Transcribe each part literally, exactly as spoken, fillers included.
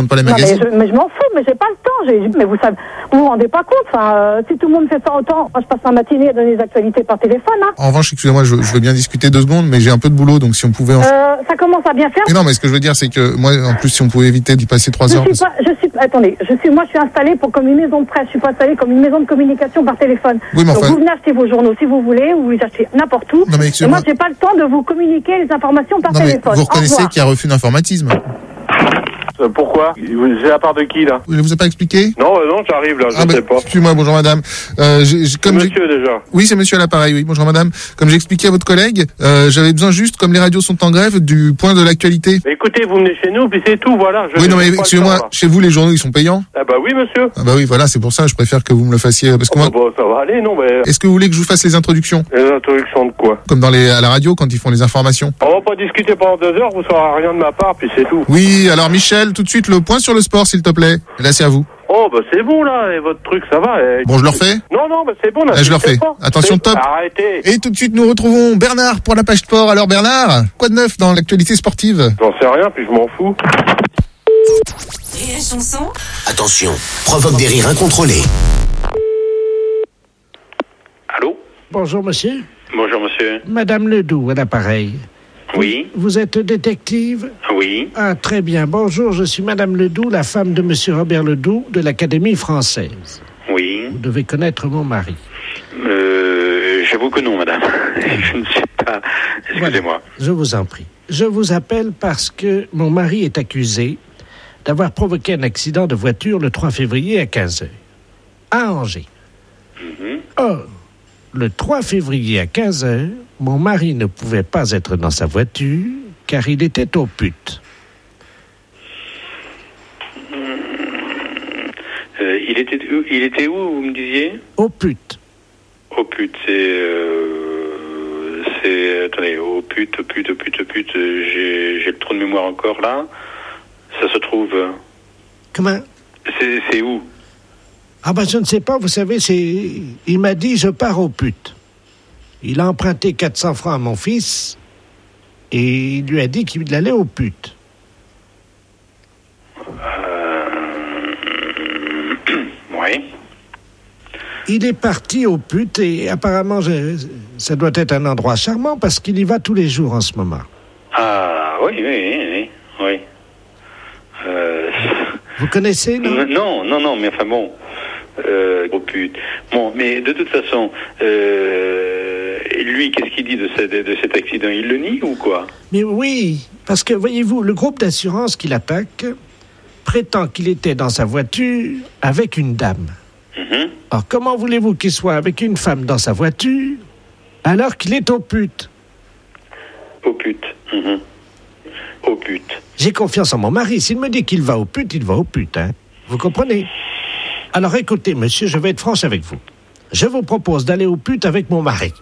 demande pas les Non, magazines. mais je, mais je m'en fous, mais j'ai pas le temps. J'ai, mais vous savez, vous vous rendez pas compte. Enfin, euh, si tout le monde fait ça autant, moi je passe ma matinée à donner des actualités par téléphone. Hein. En revanche, excusez-moi, je, je veux bien discuter deux secondes, mais j'ai un peu de boulot, donc si on pouvait. En... Euh, ça commence à bien faire. Mais non, mais ce que je veux dire, c'est que moi, en plus, si on pouvait éviter d'y passer trois Je heures. suis pas, je suis, attendez, je suis, moi je suis installée pour comme une maison de presse. Je suis pas installée comme une maison de communication par téléphone. Oui, mais Donc enfin... vous venez acheter vos journaux si vous voulez, ou vous les achetez n'importe où. Non, mais et moi j'ai pas le temps de vous communiquer les informations par non, mais téléphone. vous reconnaissez qu'il y a refus d'informatisme. Euh, pourquoi? C'est la part de qui, là? Il vous a pas expliqué? Non, euh, non, j'arrive, là, je ah, sais bah, pas. Excusez-moi, bonjour madame. Euh, j'ai, j'ai, comme monsieur, j'ai... déjà. Oui, c'est monsieur à l'appareil, oui. Bonjour madame. Comme j'ai expliqué à votre collègue, euh, j'avais besoin juste, comme les radios sont en grève, du point de l'actualité. Mais écoutez, vous venez chez nous, puis c'est tout, voilà. Je oui, non, mais pas excusez-moi, temps, chez vous, les journaux, ils sont payants? Ah bah oui, monsieur. Ah bah oui, voilà, c'est pour ça, je préfère que vous me le fassiez. Parce que oh, moi... bah, ça va aller, non, mais... Est-ce que vous voulez que je vous fasse les introductions? Les introductions de quoi? Comme dans les, à la radio, quand ils font les informations. On va pas discuter pendant deux heures, vous saurez rien de ma part, puis c'est tout. Oui, alors Michel, tout de suite, le point sur le sport, s'il te plaît. Et là, c'est à vous. Oh, bah c'est bon, là, et votre truc, ça va. Et... Bon, je le refais? Non, non, bah c'est bon, là. Là, je le refais. Pas. Attention, c'est... top. Arrêtez. Et tout de suite, nous retrouvons Bernard pour la page sport. Alors, Bernard, quoi de neuf dans l'actualité sportive? J'en sais rien, puis je m'en fous. Et la chanson? Attention, provoque des rires incontrôlés. Allô? Bonjour, monsieur. Bonjour, monsieur. Madame Ledoux, à l'appareil. Oui. Vous êtes détective? Oui. Ah, très bien. Bonjour, je suis Madame Ledoux, la femme de monsieur Robert Ledoux de l'Académie française. Oui. Vous devez connaître mon mari. Euh, j'avoue que non, madame. Je ne sais pas. Excusez-moi. Voilà, je vous en prie. Je vous appelle parce que mon mari est accusé d'avoir provoqué un accident de voiture le trois février à quinze heures, à Angers. Mm-hmm. Or, le trois février à quinze heures, mon mari ne pouvait pas être dans sa voiture car il était au pute. Euh, il était où, il était où, vous me disiez? Au pute. Au pute, c'est... Euh, c'est... Attendez, au pute, au pute, au pute, au pute, j'ai, j'ai le trou de mémoire encore, là. Ça se trouve... Comment? C'est, c'est où? Ah ben je ne sais pas, vous savez, c'est... Il m'a dit, je pars au pute. Il a emprunté quatre cents francs à mon fils et il lui a dit qu'il allait au pute. Euh... Oui. Il est parti au pute et apparemment, je... ça doit être un endroit charmant parce qu'il y va tous les jours en ce moment. Ah, oui, oui, oui, oui. oui. Euh... Vous connaissez, non? Non, non, non, mais enfin bon... Euh, au pute. Bon, mais de toute façon, euh, lui, qu'est-ce qu'il dit de, ce, de, de cet accident? Il le nie ou quoi? Mais oui, parce que, voyez-vous, le groupe d'assurance qui l'attaque prétend qu'il était dans sa voiture avec une dame. Mm-hmm. Alors, comment voulez-vous qu'il soit avec une femme dans sa voiture alors qu'il est au pute? Au pute. Mm-hmm. Au pute. J'ai confiance en mon mari. S'il me dit qu'il va au pute, il va au pute, hein. Vous comprenez? Alors écoutez, monsieur, je vais être franche avec vous. Je vous propose d'aller au pute avec mon mari.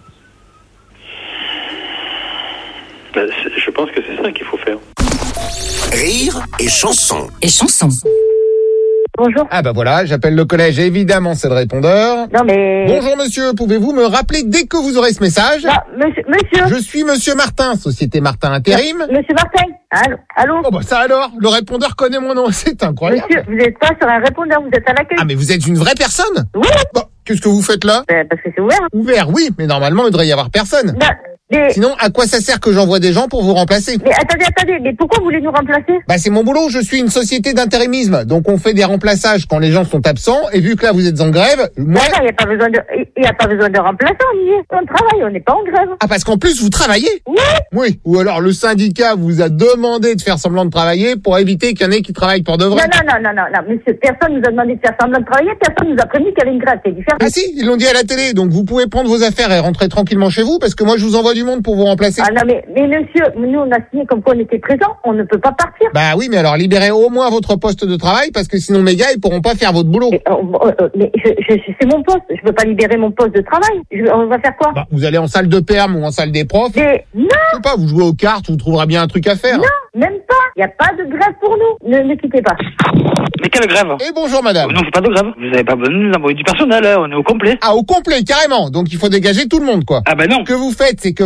Ben, je pense que c'est ça qu'il faut faire. Rire et chanson. Et chanson. Bonjour. Ah bah voilà, j'appelle le collège, évidemment c'est le répondeur. Non mais. Bonjour monsieur, pouvez-vous me rappeler dès que vous aurez ce message? Non, monsieur, monsieur. Je suis monsieur Martin, Société Martin Intérim. Monsieur Martin. Allô. Allô. Oh bah ça alors, le répondeur connaît mon nom, c'est incroyable. Monsieur, vous n'êtes pas sur un répondeur, vous êtes à l'accueil. Ah mais vous êtes une vraie personne? Oui. Bon, qu'est-ce que vous faites là? Ben, parce que c'est ouvert. Ouvert, oui, mais normalement il devrait y avoir personne. Ben, mais... Sinon, à quoi ça sert que j'envoie des gens pour vous remplacer? Mais attendez, attendez, mais pourquoi vous voulez nous remplacer? Bah c'est mon boulot, je suis une société d'intérimisme, donc on fait des remplaçages quand les gens sont absents, et vu que là vous êtes en grève, moi... il n'y a pas besoin de, il y a pas besoin de remplaçant, Olivier. On travaille, on n'est pas en grève. Ah parce qu'en plus vous travaillez? Oui. Oui, ou alors le syndicat vous a demandé de faire semblant de travailler pour éviter qu'il y en ait qui travaillent pour de vrai. Non, non, non, non, non, non, monsieur, personne nous a demandé de faire semblant de travailler, personne nous a prévenu qu'il y avait une grève, c'est différent. Ah si, ils l'ont dit à la télé, donc vous pouvez prendre vos affaires et rentrer tranquillement chez vous, parce que moi je vous envoie du monde pour vous remplacer. Ah non, mais, mais monsieur, nous on a signé comme quoi on était présents, on ne peut pas partir. Bah oui, mais alors libérez au moins votre poste de travail, parce que sinon mes gars, ils pourront pas faire votre boulot. Mais, euh, euh, mais je, je, c'est mon poste, je peux pas libérer mon poste de travail. Je, on va faire quoi? Bah, vous allez en salle de perm ou en salle des profs. Mais non. Je sais pas, vous jouez aux cartes, vous trouverez bien un truc à faire. Non, même pas. Il n'y a pas de grève pour nous. Ne, ne quittez pas. Mais quelle grève? Et bonjour madame. Non, c'est pas de grève. Vous n'avez pas besoin de nous envoyer du personnel, hein. On est au complet. Ah, au complet, carrément. Donc il faut dégager tout le monde, quoi. Ah bah non. Ce que vous faites, c'est que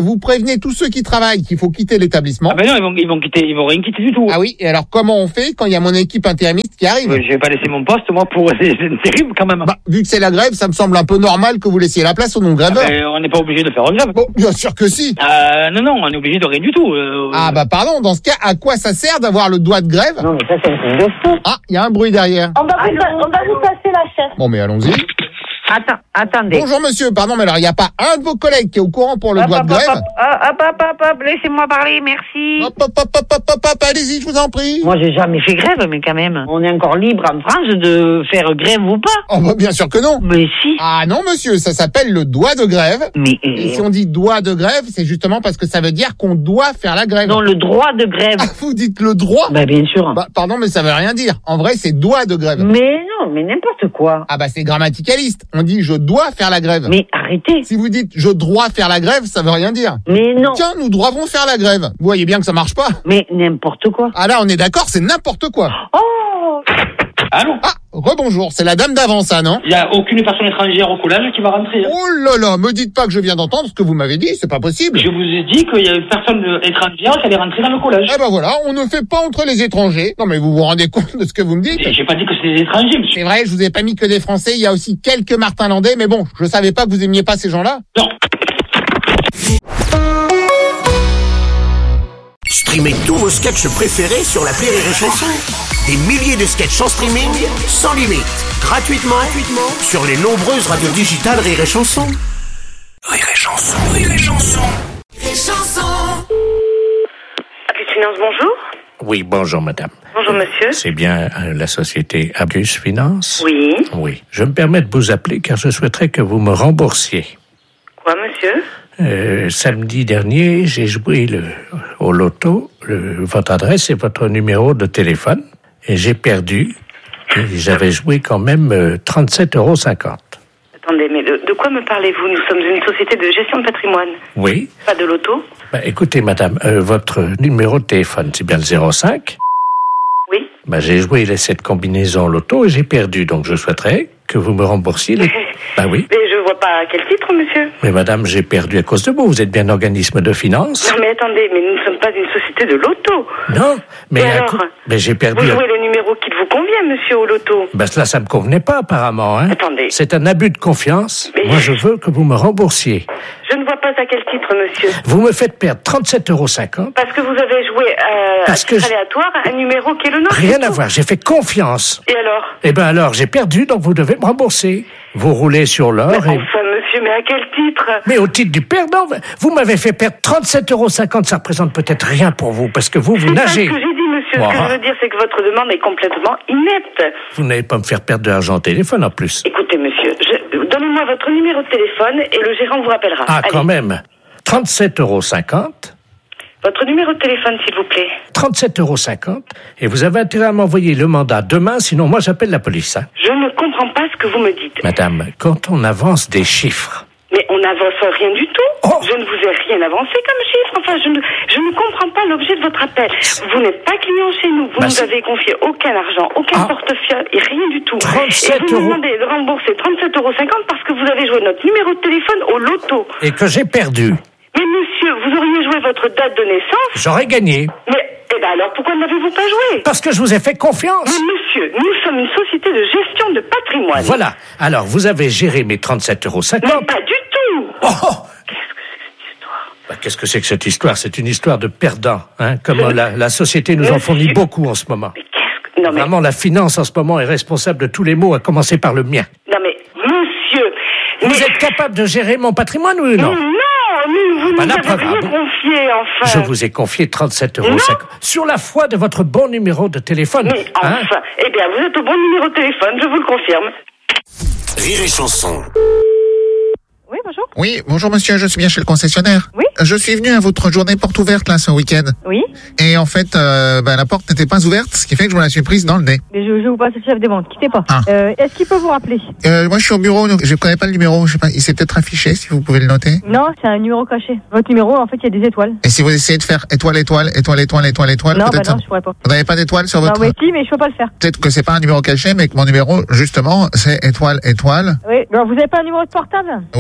vous prévenez tous ceux qui travaillent qu'il faut quitter l'établissement. Ah ben non, ils vont, ils vont quitter, ils vont rien quitter du tout. Ah oui, et alors comment on fait quand il y a mon équipe intérimiste qui arrive? Euh, Je vais pas laisser mon poste, moi, pour... C'est c'est terrible, quand même. Bah, vu que c'est la grève, ça me semble un peu normal que vous laissiez la place aux non-gréveurs. Ah ben, on n'est pas obligé de faire grève. Bon, bien sûr que si. Euh, non, non, on est obligé de rien du tout. Euh, Ah bah pardon, dans ce cas, à quoi ça sert d'avoir le droit de grève? Non, mais ça, c'est un truc de fou. Ah, il y a un bruit derrière. On va, vous, on va vous passer la chaise. Bon, mais allons-y. Attends, attendez. Bonjour monsieur, pardon, mais alors il n'y a pas un de vos collègues qui est au courant pour le Hop, droit hop, de grève? hop, hop, hop, hop, hop, laissez-moi parler, merci. Hop, hop, hop, hop, hop, hop, hop, allez-y, je vous en prie. Moi, j'ai jamais fait grève, mais quand même, on est encore libre en France de faire grève ou pas. Oh bah bien sûr que non. Mais si. Ah non monsieur, ça s'appelle le droit de grève. Mais Et euh, si on dit droit de grève, c'est justement parce que ça veut dire qu'on doit faire la grève. non, le droit de grève. Ah, vous dites le droit? Bah bien sûr. Bah pardon, mais ça veut rien dire. En vrai, c'est doigt de grève. Mais non, mais n'importe quoi. Ah bah c'est grammaticaliste. On dit je dois faire la grève. Mais arrêtez. Si vous dites je dois faire la grève, ça veut rien dire. Mais non. Tiens, nous devons faire la grève. Vous voyez bien que ça marche pas. Mais n'importe quoi. Ah là, on est d'accord, c'est n'importe quoi. Oh. Allô? Ah, rebonjour, c'est la dame d'avant, ça, non? Il n'y a aucune personne étrangère au collège qui va rentrer. Hein. Oh là là, me dites pas que je viens d'entendre ce que vous m'avez dit, c'est pas possible. Je vous ai dit qu'il y a une personne étrangère qui allait rentrer dans le collège. Eh ben voilà, on ne fait pas entre les étrangers. Non mais vous vous rendez compte de ce que vous me dites? Et j'ai pas dit que c'était des étrangers, monsieur. C'est vrai, je vous ai pas mis que des Français, il y a aussi quelques Martin Landais, mais bon, je savais pas que vous aimiez pas ces gens-là. Non. Streamez tous vos sketchs préférés sur l'appli Rire et Chanson. Des milliers de sketchs en streaming, sans limite, gratuitement, gratuitement sur les nombreuses radios digitales Rire et Chanson. Rire et Chanson, Rire et Chanson. Rire et Chanson. Abus Finance, bonjour. Oui, bonjour madame. Bonjour monsieur. C'est bien euh, la société Abus Finance? Oui. Oui. Je me permets de vous appeler car je souhaiterais que vous me remboursiez. Quoi monsieur? Euh, samedi dernier, j'ai joué le, au loto, le, votre adresse et votre numéro de téléphone, et j'ai perdu. Et j'avais joué quand même euh, trente-sept euros cinquante. Attendez, mais de, de quoi me parlez-vous? Nous sommes une société de gestion de patrimoine. Oui. Pas de loto? Bah, écoutez madame, euh, votre numéro de téléphone, c'est bien le zéro cinq? Oui. Bah, j'ai joué cette combinaison loto et j'ai perdu, donc je souhaiterais que vous me remboursiez les... Bah oui. Mais je vois pas à quel titre, monsieur. Mais madame, j'ai perdu à cause de vous. Vous êtes bien un organisme de finance. Non, mais attendez, mais nous ne sommes pas une société de loto. Non, mais, Et à alors coup- mais j'ai perdu... Vous jouez le numéro qui vous convient, monsieur, au loto. Ben cela, ça me convenait pas apparemment. Hein. Attendez. C'est un abus de confiance. Mais- Moi, je veux que vous me remboursiez. Je ne vois pas à quel titre, monsieur. Vous me faites perdre trente-sept euros cinquante. Parce que vous avez joué euh, à Parce que titre je- aléatoire un numéro qui est le nôtre. Rien c'est à tout. voir. J'ai fait confiance. Et alors? Eh ben alors, j'ai perdu, donc vous devez me rembourser. Vous roulez sur l'or Mais et... enfin, monsieur, mais à quel titre? Mais au titre du perdant, vous m'avez fait perdre trente-sept euros cinquante. Ça représente peut-être rien pour vous, parce que vous, vous C'est pas nagez. ce que j'ai dit, monsieur. Bon. Ce que je veux dire, c'est que votre demande est complètement inepte. Vous n'allez pas me faire perdre de l'argent au téléphone en plus. Écoutez, monsieur, je... donnez-moi votre numéro de téléphone et le gérant vous rappellera. Ah, Allez. quand même. trente-sept euros cinquante. Votre numéro de téléphone, s'il vous plaît. trente-sept euros cinquante. Et vous avez intérêt à m'envoyer le mandat demain, sinon moi j'appelle la police. Hein. Je ne comprends pas ce que vous me dites. Madame, quand on avance des chiffres... Mais on n'avance rien du tout. Oh. Je ne vous ai rien avancé comme chiffre. Enfin, je ne, je ne comprends pas l'objet de votre appel. Vous n'êtes pas client chez nous. Vous Bah, nous c'est- avez confié aucun argent, aucun Ah. portefeuille et rien du tout. trente-sept et vous euros. nous demandez de rembourser trente-sept euros cinquante parce que vous avez joué notre numéro de téléphone au loto. Et que j'ai perdu. Mais monsieur, vous auriez joué votre date de naissance. J'aurais gagné. Mais, eh ben alors, pourquoi n'avez-vous pas joué? Parce que je vous ai fait confiance. Mais monsieur, nous sommes une société de gestion de patrimoine. Voilà. Alors, vous avez géré mes trente-sept euros Mais cinquante. pas du tout. Oh, oh. Bah, qu'est-ce que c'est que cette histoire? C'est une histoire de perdants. Hein, comme Je- la, la société nous en Monsieur- fournit beaucoup en ce moment. Mais qu'est-ce que... Non mais, Vraiment, la finance en ce moment est responsable de tous les maux, à commencer par le mien. non mais, monsieur... Vous mais- êtes capable de gérer mon patrimoine, oui ou non? Non, nous, vous Bah, nous la avez preuve, rien ah bon. confié, enfin. Je vous ai confié trente-sept euros cinquante. Sur la foi de votre bon numéro de téléphone. Mais Hein? enfin, eh bien, vous êtes au bon numéro de téléphone, je vous le confirme. Rire et Chanson. Oui, bonjour. Oui, bonjour monsieur, je suis bien chez le concessionnaire. Oui. Je suis venu à votre journée porte ouverte là ce week-end. Oui. Et en fait, euh, ben, la porte n'était pas ouverte, ce qui fait que je me la suis prise dans le nez. Mais je, je vous passe le chef des ventes, quittez pas. Ah. Euh, est-ce qu'il peut vous rappeler? Euh, moi je suis au bureau, donc je connais pas le numéro, je sais pas, il s'est peut-être affiché si vous pouvez le noter. Non, c'est un numéro caché. Votre numéro, en fait, il y a des étoiles. Et si vous essayez de faire étoile, étoile, étoile, étoile, étoile, étoile, Non, bah peut-être non, ça- je pourrais pas. Vous n'avez pas d'étoile sur Non, votre... oui, si, mais je peux pas le faire. Peut-être que c'est pas un numéro caché, mais que mon numéro, justement, c'est étoile, étoile. Oui. Alors, vous avez pas un numéro de portable? Oui, mais c'est un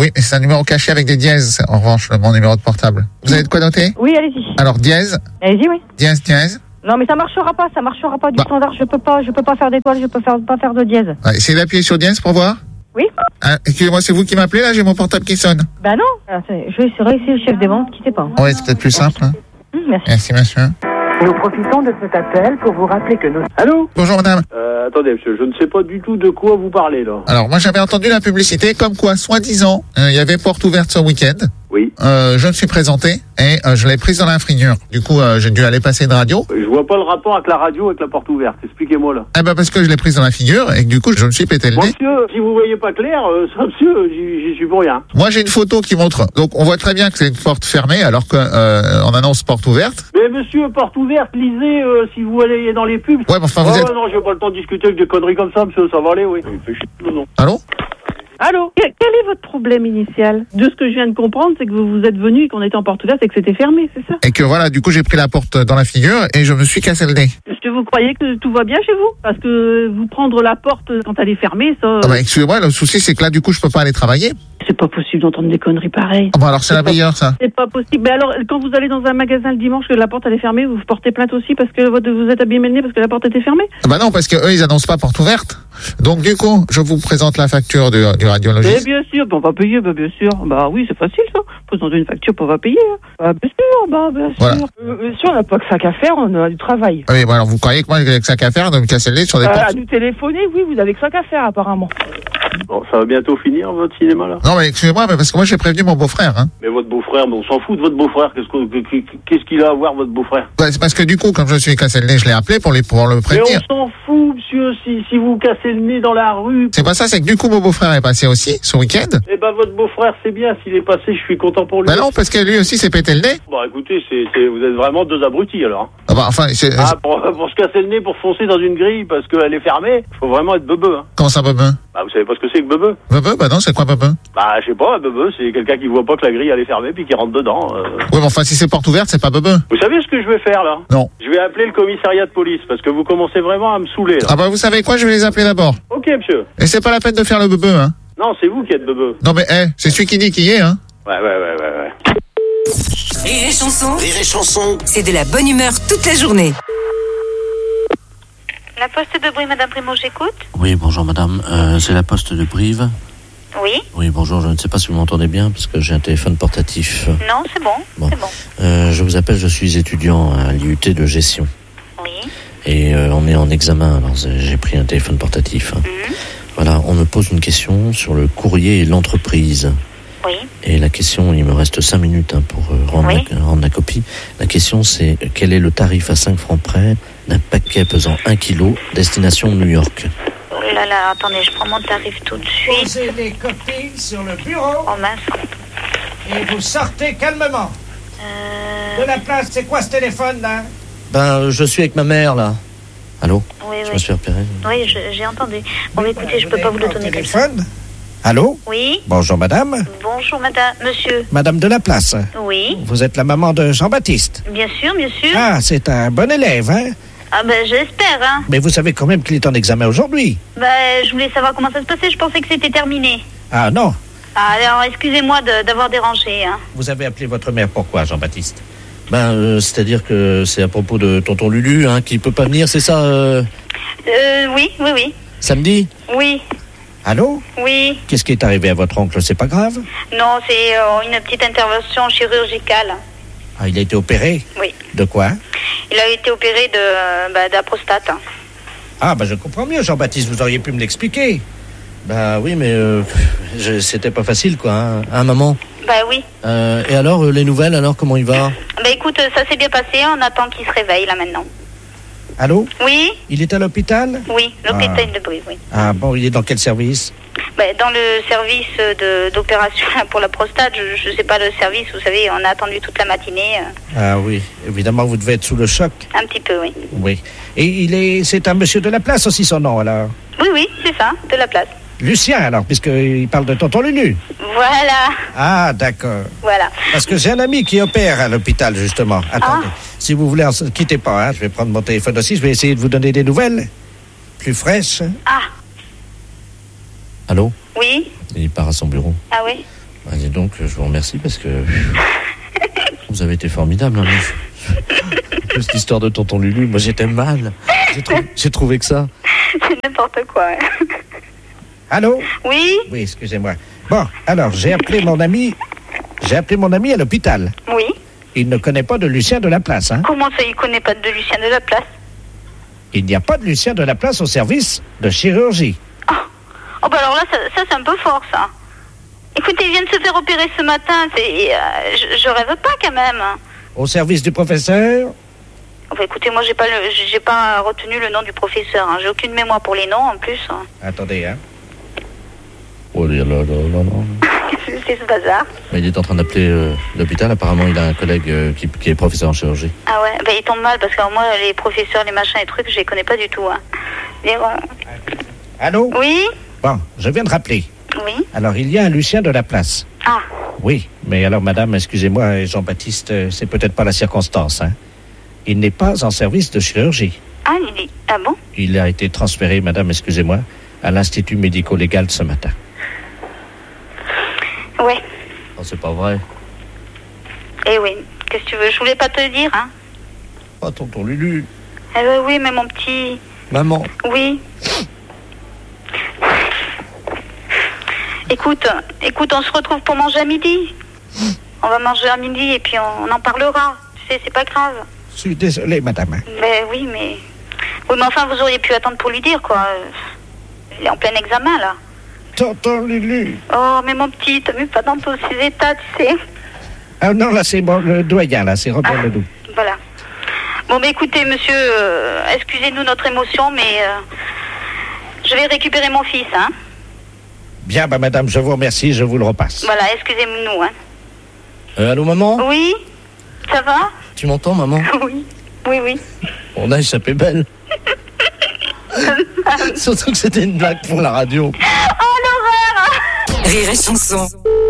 numéro caché avec des dièses, en revanche, mon numéro de portable. Vous avez de quoi noter? Oui, allez-y. Alors, dièse. Allez-y, oui. Dièse, dièse. Non, mais ça marchera pas, ça marchera pas du bah. standard. Je peux pas, je peux pas faire d'étoiles, je peux faire, pas faire de dièse. Ouais, essayez d'appuyer sur dièse pour voir. Oui. Ah, excusez-moi, c'est vous qui m'appelez là? J'ai mon portable qui sonne. Bah non. Alors, je vais essayer le chef des ventes, quittez pas. Oui, c'est peut-être plus simple. Hein. Mmh, merci. Merci, monsieur. Nous profitons de cet appel pour vous rappeler que nous... Allô? Bonjour, madame. Euh, attendez, monsieur, je ne sais pas du tout de quoi vous parlez, là. Alors, moi, j'avais entendu la publicité comme quoi, soi-disant, euh, il y avait porte ouverte ce week-end. Oui. Euh, je me suis présenté et euh, je l'ai prise dans l'infrinure. Du coup, euh, j'ai dû aller passer une radio. Je vois pas le rapport avec la radio, avec la porte ouverte. Expliquez-moi, là. Eh ben, parce que je l'ai prise dans la figure et que du coup, je me suis pété le nez. Monsieur, si vous voyez pas clair, euh, ça, monsieur, j'y, j'y suis pour rien. Moi, j'ai une photo qui montre. Donc, on voit très bien que c'est une porte fermée alors qu'on euh, annonce porte ouverte. Mais monsieur, porte ouverte, lisez euh, si vous allez dans les pubs. Ouais, mais enfin, vous oh, êtes... non, j'ai pas le temps de discuter avec des conneries comme ça, monsieur, ça va aller, oui. Il fait chier, non, non. Allô? Allô? Quel est votre problème initial? De ce que je viens de comprendre, c'est que vous vous êtes venu et qu'on était en porte ouverte et que c'était fermé, c'est ça? Et que voilà, du coup, j'ai pris la porte dans la figure et je me suis cassé le nez. Est-ce que vous croyez que tout va bien chez vous? Parce que vous prendre la porte quand elle est fermée, ça... Ah bah, excusez-moi, le souci, c'est que là, du coup, je peux pas aller travailler. C'est pas possible d'entendre des conneries pareilles. Ah bah alors, c'est, c'est la meilleure, ça. C'est pas possible. Mais alors, quand vous allez dans un magasin le dimanche, que la porte elle est fermée, vous vous portez plainte aussi parce que vous êtes abîmé le nez parce que la porte était fermée? Ah bah non, parce que eux, ils annoncent pas porte ouverte. Donc, du coup, je vous présente la facture du, du radiologiste. Mais bien sûr, on va payer, bah bien sûr. Bah oui, c'est facile, ça. Présenter une facture, on va payer. Bah bien sûr, bah bien sûr. Voilà. Euh, monsieur, on n'a pas que ça qu'à faire, on a du travail. Oui, bon, alors vous croyez que moi, j'ai que ça qu'à faire de me casser le nez sur des euh, portes? À nous téléphoner, oui, vous avez que ça qu'à faire, apparemment. Bon, ça va bientôt finir, votre cinéma, là? Non, mais excusez-moi, mais parce que moi, j'ai prévenu mon beau-frère, hein. Mais votre beau-frère, mais on s'en fout de votre beau-frère. Qu'est-ce, que, qu'est-ce qu'il a à voir, votre beau-frère? Bah, c'est parce que du coup, comme je me suis cassé le nez, je l'ai appelé pour, les, pour le prévenir. Mais on s'en fout, monsieur, si, si vous cassez le nez dans la rue. C'est pas ça, c'est que du coup, mon beau-frère est passé aussi, ce week-end. Eh ben, votre beau-frère, c'est bien. S'il est passé, je suis content pour lui. Bah non, parce que lui aussi s'est pété le nez. Bon, écoutez, c'est, c'est, vous êtes vraiment deux abrutis, alors. Ah bah, enfin, c'est... Ah, pour, pour se casser le nez, pour foncer dans une grille parce qu'elle est fermée, faut vraiment être beubeux, hein. Comment ça, beubeux? Bah, vous savez pas ce que c'est que beubeux? Beubeux? Bah non, c'est quoi beubeux? Bah, je sais pas, beubeux, c'est quelqu'un qui voit pas que la grille, elle est fermée puis qui rentre dedans. Euh... Oui, mais enfin, si c'est porte ouverte, c'est pas beubeux. Vous savez ce que je vais faire, là? Non. Je vais appeler le commissariat de police parce que vous commencez vraiment à me saouler, là. Ah bah, vous savez quoi? Je vais les appeler d'abord. Ok, monsieur. Et c'est pas la peine de faire le beubeux, hein. Non, c'est vous qui êtes beubeux. Non, mais, eh, c'est celui qui dit qui est, hein. Ouais, ouais, ouais, ouais, ouais. Rire et chanson. Rire et chanson. C'est de la bonne humeur toute la journée. La poste de Brive, Madame Primo, j'écoute. Oui, bonjour madame, euh, c'est la poste de Brive. Oui. Oui, bonjour, je ne sais pas si vous m'entendez bien parce que j'ai un téléphone portatif. Non, c'est bon, bon. c'est bon. Euh, je vous appelle, je suis étudiant à l'I U T de gestion. Oui. Et euh, on est en examen, alors j'ai pris un téléphone portatif. Mmh. Voilà, on me pose une question sur le courrier et l'entreprise. Oui. Et la question, il me reste cinq minutes hein, pour euh, rendre, oui. la, rendre la copie. La question, c'est quel est le tarif à cinq francs près d'un paquet pesant un kilo, destination New York? Oh là là, attendez, je prends mon tarif tout de suite. Posez les copies sur le bureau. Oh mince. Et vous sortez calmement. Euh... De la place, c'est quoi ce téléphone, là? Ben, je suis avec ma mère, là. Allô? Oui, je oui. me suis repéré. Oui, je, j'ai entendu. Bon, mais écoutez, je peux pas vous le donner comme ça. Téléphone? Allô? Oui. Bonjour, madame. Bonjour, madame, monsieur. Madame de la place. Oui. Vous êtes la maman de Jean-Baptiste. Bien sûr, bien sûr. Ah, c'est un bon élève, hein? Ah ben, j'espère, hein. Mais vous savez quand même qu'il est en examen aujourd'hui. Ben, je voulais savoir comment ça se passait. Je pensais que c'était terminé. Ah, non. Ah, alors, excusez-moi de, d'avoir dérangé, hein. Vous avez appelé votre mère pourquoi, Jean-Baptiste? Ben, euh, c'est-à-dire que c'est à propos de tonton Lulu, hein, qui peut pas venir, c'est ça euh... euh, oui, oui, oui. Samedi? Oui. Allô? Oui. Qu'est-ce qui est arrivé à votre oncle? C'est pas grave? Non, c'est euh, une petite intervention chirurgicale. Ah, il a été opéré? Oui. De quoi? Il a été opéré de, euh, bah, de la prostate. Hein. Ah, ben je comprends mieux, Jean-Baptiste, vous auriez pu me l'expliquer. Bah oui, mais euh, je, c'était pas facile, quoi, hein, hein maman? Bah oui. Euh, et alors, euh, les nouvelles, alors, comment il va? Bah écoute, ça s'est bien passé, on attend qu'il se réveille, là, maintenant. Allô? Oui? Il est à l'hôpital? Oui, l'hôpital ah. de Brive, oui. Ah bon, il est dans quel service? Bah, dans le service de, d'opération pour la prostate, je, je sais pas le service, vous savez, on a attendu toute la matinée. Euh... Ah oui, évidemment, vous devez être sous le choc. Un petit peu, oui. Oui. Et il est, c'est un monsieur de la place aussi, son nom, alors? Oui, oui, c'est ça, de la place. Lucien, alors, puisqu'il parle de tonton Lulu. Voilà. Ah, d'accord. Voilà. Parce que j'ai un ami qui opère à l'hôpital, justement. Attendez, ah. si vous voulez, ne quittez pas, hein. Je vais prendre mon téléphone aussi, je vais essayer de vous donner des nouvelles. Plus fraîches. Ah. Allô? Oui. Il part à son bureau. Ah oui? Ah, dis donc, je vous remercie parce que vous avez été formidable. Hein, moi, cette histoire de tonton Lulu, moi j'étais mal. J'ai, trou... j'ai trouvé que ça. C'est n'importe quoi. Hein. Allô? Oui? Oui, excusez-moi. Bon, alors, j'ai appelé mon ami... J'ai appelé mon ami à l'hôpital. Oui? Il ne connaît pas de Lucien de Laplace, hein? Comment ça, il connaît pas de Lucien de Laplace? Il n'y a pas de Lucien de Laplace au service de chirurgie. Oh, oh bah alors là, ça, ça c'est un peu fort, ça. Écoutez, il vient de se faire opérer ce matin. C'est, euh, je, je rêve pas, quand même. Au service du professeur? Enfin, écoutez, moi, j'ai pas, le, j'ai pas retenu le nom du professeur. Hein. J'ai aucune mémoire pour les noms, en plus. Hein. Attendez, hein. Oh là là là là. C'est ce bazar. Mais il est en train d'appeler euh, l'hôpital. Apparemment, il a un collègue euh, qui, qui est professeur en chirurgie. Ah ouais, bah, il tombe mal parce que moi, les professeurs, les machins, les trucs, je les connais pas du tout. Hein. Mais bon... Allô? Oui? Bon, je viens de rappeler. Oui? Alors, il y a un Lucien de Laplace. Ah. Oui, mais alors, madame, excusez-moi, Jean-Baptiste, c'est peut-être pas la circonstance, hein. Il n'est pas en service de chirurgie. Ah, il est... Ah bon? Il a été transféré, madame, excusez-moi, à l'Institut médico-légal ce matin. Ouais. Oh, c'est pas vrai. Eh oui, qu'est-ce que tu veux? Je voulais pas te le dire, hein. Oh, tonton Lulu. Eh ben oui, mais mon petit... Maman. Oui. Écoute, écoute, on se retrouve pour manger à midi. On va manger à midi et puis on, on en parlera. Tu sais, c'est pas grave. Je suis désolé, madame. Ben oui, mais... Oui, mais enfin, vous auriez pu attendre pour lui dire, quoi. Il est en plein examen, là. Tonton Lulu. Oh, mais mon petit, t'as vu pas dans tous ces états, tu sais. Ah non, là, c'est bon, le doyen, là, c'est Robert ah, Ledoux. Voilà. Bon, mais écoutez, monsieur, euh, excusez-nous notre émotion, mais euh, je vais récupérer mon fils, hein. Bien, bah, madame, je vous remercie, je vous le repasse. Voilà, excusez-nous, hein. Euh, allô, maman? Oui? Ça va? Tu m'entends, maman? Oui, oui, oui. On a échappé belle. Surtout que c'était une blague pour la radio. Oh, l'horreur! Rire et chanson.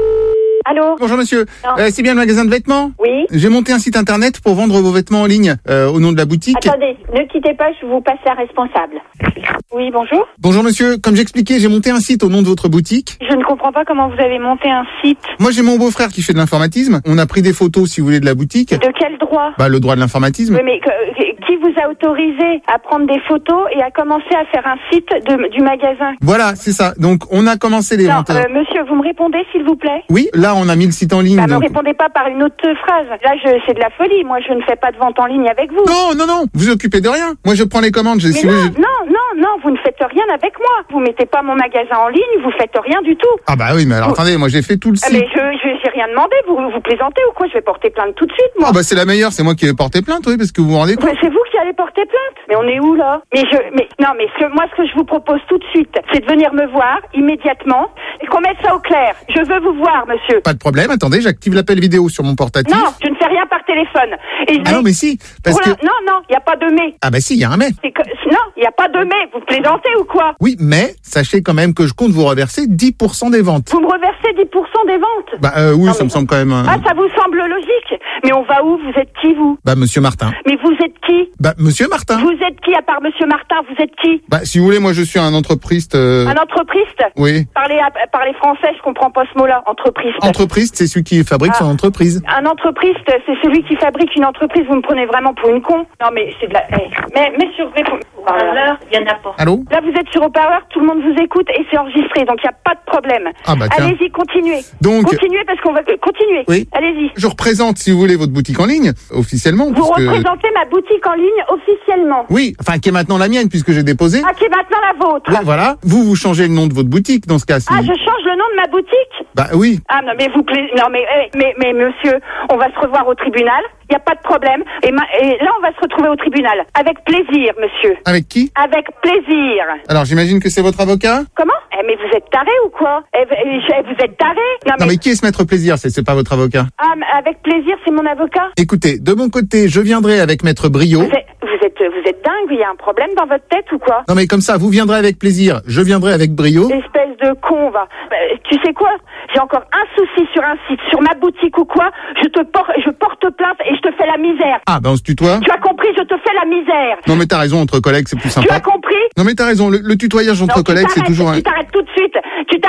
Allô? Bonjour monsieur, euh, c'est bien le magasin de vêtements? Oui. J'ai monté un site internet pour vendre vos vêtements en ligne euh, au nom de la boutique. Attendez, ne quittez pas, je vous passe la responsable. Oui, bonjour. Bonjour monsieur, comme j'expliquais, j'ai monté un site au nom de votre boutique. Je ne comprends pas comment vous avez monté un site. Moi j'ai mon beau-frère qui fait de l'informatisme. On a pris des photos, si vous voulez, de la boutique. De quel droit? Bah le droit de l'informatisme. Oui, mais que, qui vous a autorisé à prendre des photos et à commencer à faire un site de, du magasin? Voilà, c'est ça. Donc on a commencé les non, ventes. Euh, monsieur, vous me répondez s'il vous plaît? Oui, là on a mis le site en ligne. Bah, donc... ne répondez pas par une autre phrase. Là, je, c'est de la folie. Moi, je ne fais pas de vente en ligne avec vous. Non, non, non. Vous occupez de rien. Moi, je prends les commandes. Je Mais si non, vous... non, non, non. Vous ne faites rien avec moi. Vous mettez pas mon magasin en ligne. Vous faites rien du tout. Ah bah oui, mais alors vous... attendez, moi j'ai fait tout le site. Ah, mais je, je j'ai rien demandé. Vous vous plaisantez ou quoi? Je vais porter plainte tout de suite, moi. Ah bah c'est la meilleure. C'est moi qui vais porter plainte, oui, parce que vous vous rendez compte. Ouais, c'est vous qui allez porter plainte. Mais on est où là? Mais je, mais non, mais ce, moi, ce que je vous propose tout de suite, c'est de venir me voir immédiatement et qu'on mette ça au clair. Je veux vous voir, monsieur. Pas de problème. Attendez, j'active l'appel vidéo sur mon portatif. Non, je ne fais rien par téléphone. Et ah non, mais si, parce Oula, que... Non, non, il n'y a pas de mais. Ah bah si, il y a un mais. C'est que... Non, il n'y a pas de mais. Vous plaisantez ou quoi? Oui, mais sachez quand même que je compte vous reverser dix pour cent des ventes. Vous me reversez dix pour cent des ventes? Bah euh, oui, non, ça mais... me semble quand même... Euh... Ah, ça vous semble logique? Mais on va où? Vous êtes qui, vous? Bah monsieur Martin. Mais vous êtes qui? Bah monsieur Martin. Vous êtes qui à part monsieur Martin? Vous êtes qui? Bah si vous voulez, moi je suis un entreprise... Euh... Un entreprise? Oui. Parlez, à... Parlez français, je comprends pas ce mot-là. Entreprise. Entreprise, c'est celui qui fabrique ah. son entreprise. Un entreprise, c'est celui qui fabrique une entreprise. Vous me prenez vraiment pour une con? Non mais c'est de la... Hey. Mais, mais sur haut-parleur, il y en a pas. Allô? Là vous êtes sur haut-parleur, tout le monde vous écoute et c'est enregistré, donc il n'y a pas de problème. Ah bah tiens. Allez-y, continuez. Donc... Continuez parce qu'on va... Continuez. Oui. Allez-y. Je représente, si vous voulez, votre boutique en ligne, officiellement. Vous puisque... représentez ma boutique en ligne officiellement? Oui, enfin qui est maintenant la mienne puisque j'ai déposé. Ah, qui est maintenant la vôtre? Oui, voilà. Vous, vous changez le nom de votre boutique dans ce cas-ci. Ah, je change le nom de ma boutique? Bah oui. Ah non, mais vous plaisez... Non mais, mais, mais, mais monsieur, on va se revoir au tribunal. Il n'y a pas de problème. Et, ma... et là, on va se retrouver au tribunal. Avec plaisir, monsieur. Avec qui? Avec plaisir. Alors, j'imagine que c'est votre avocat? Comment? Eh, mais vous êtes taré ou quoi? Eh, vous êtes taré? Non, mais... non, mais qui est ce maître plaisir? C'est, c'est pas votre avocat? Ah, avec plaisir, c'est mon avocat? Écoutez, de mon côté, je viendrai avec maître Brio. Vous êtes, vous êtes, vous êtes dingue? Il y a un problème dans votre tête ou quoi? Non, mais comme ça, vous viendrez avec plaisir. Je viendrai avec Brio. Espèce de con, va. Euh, tu sais quoi? J'ai encore un souci sur un site, sur ma boutique ou quoi? Je te porte, je porte plainte et je te fais la misère. Ah, ben on se tutoie? Tu as compris? Je te fais la misère. Non, mais t'as raison, entre collègues, c'est plus sympa. Tu as compris? Non, mais t'as raison, le, le tutoyage entre non, collègues, c'est toujours un... Tu t'arrêtes tout de suite. Tu t'arrêtes tout de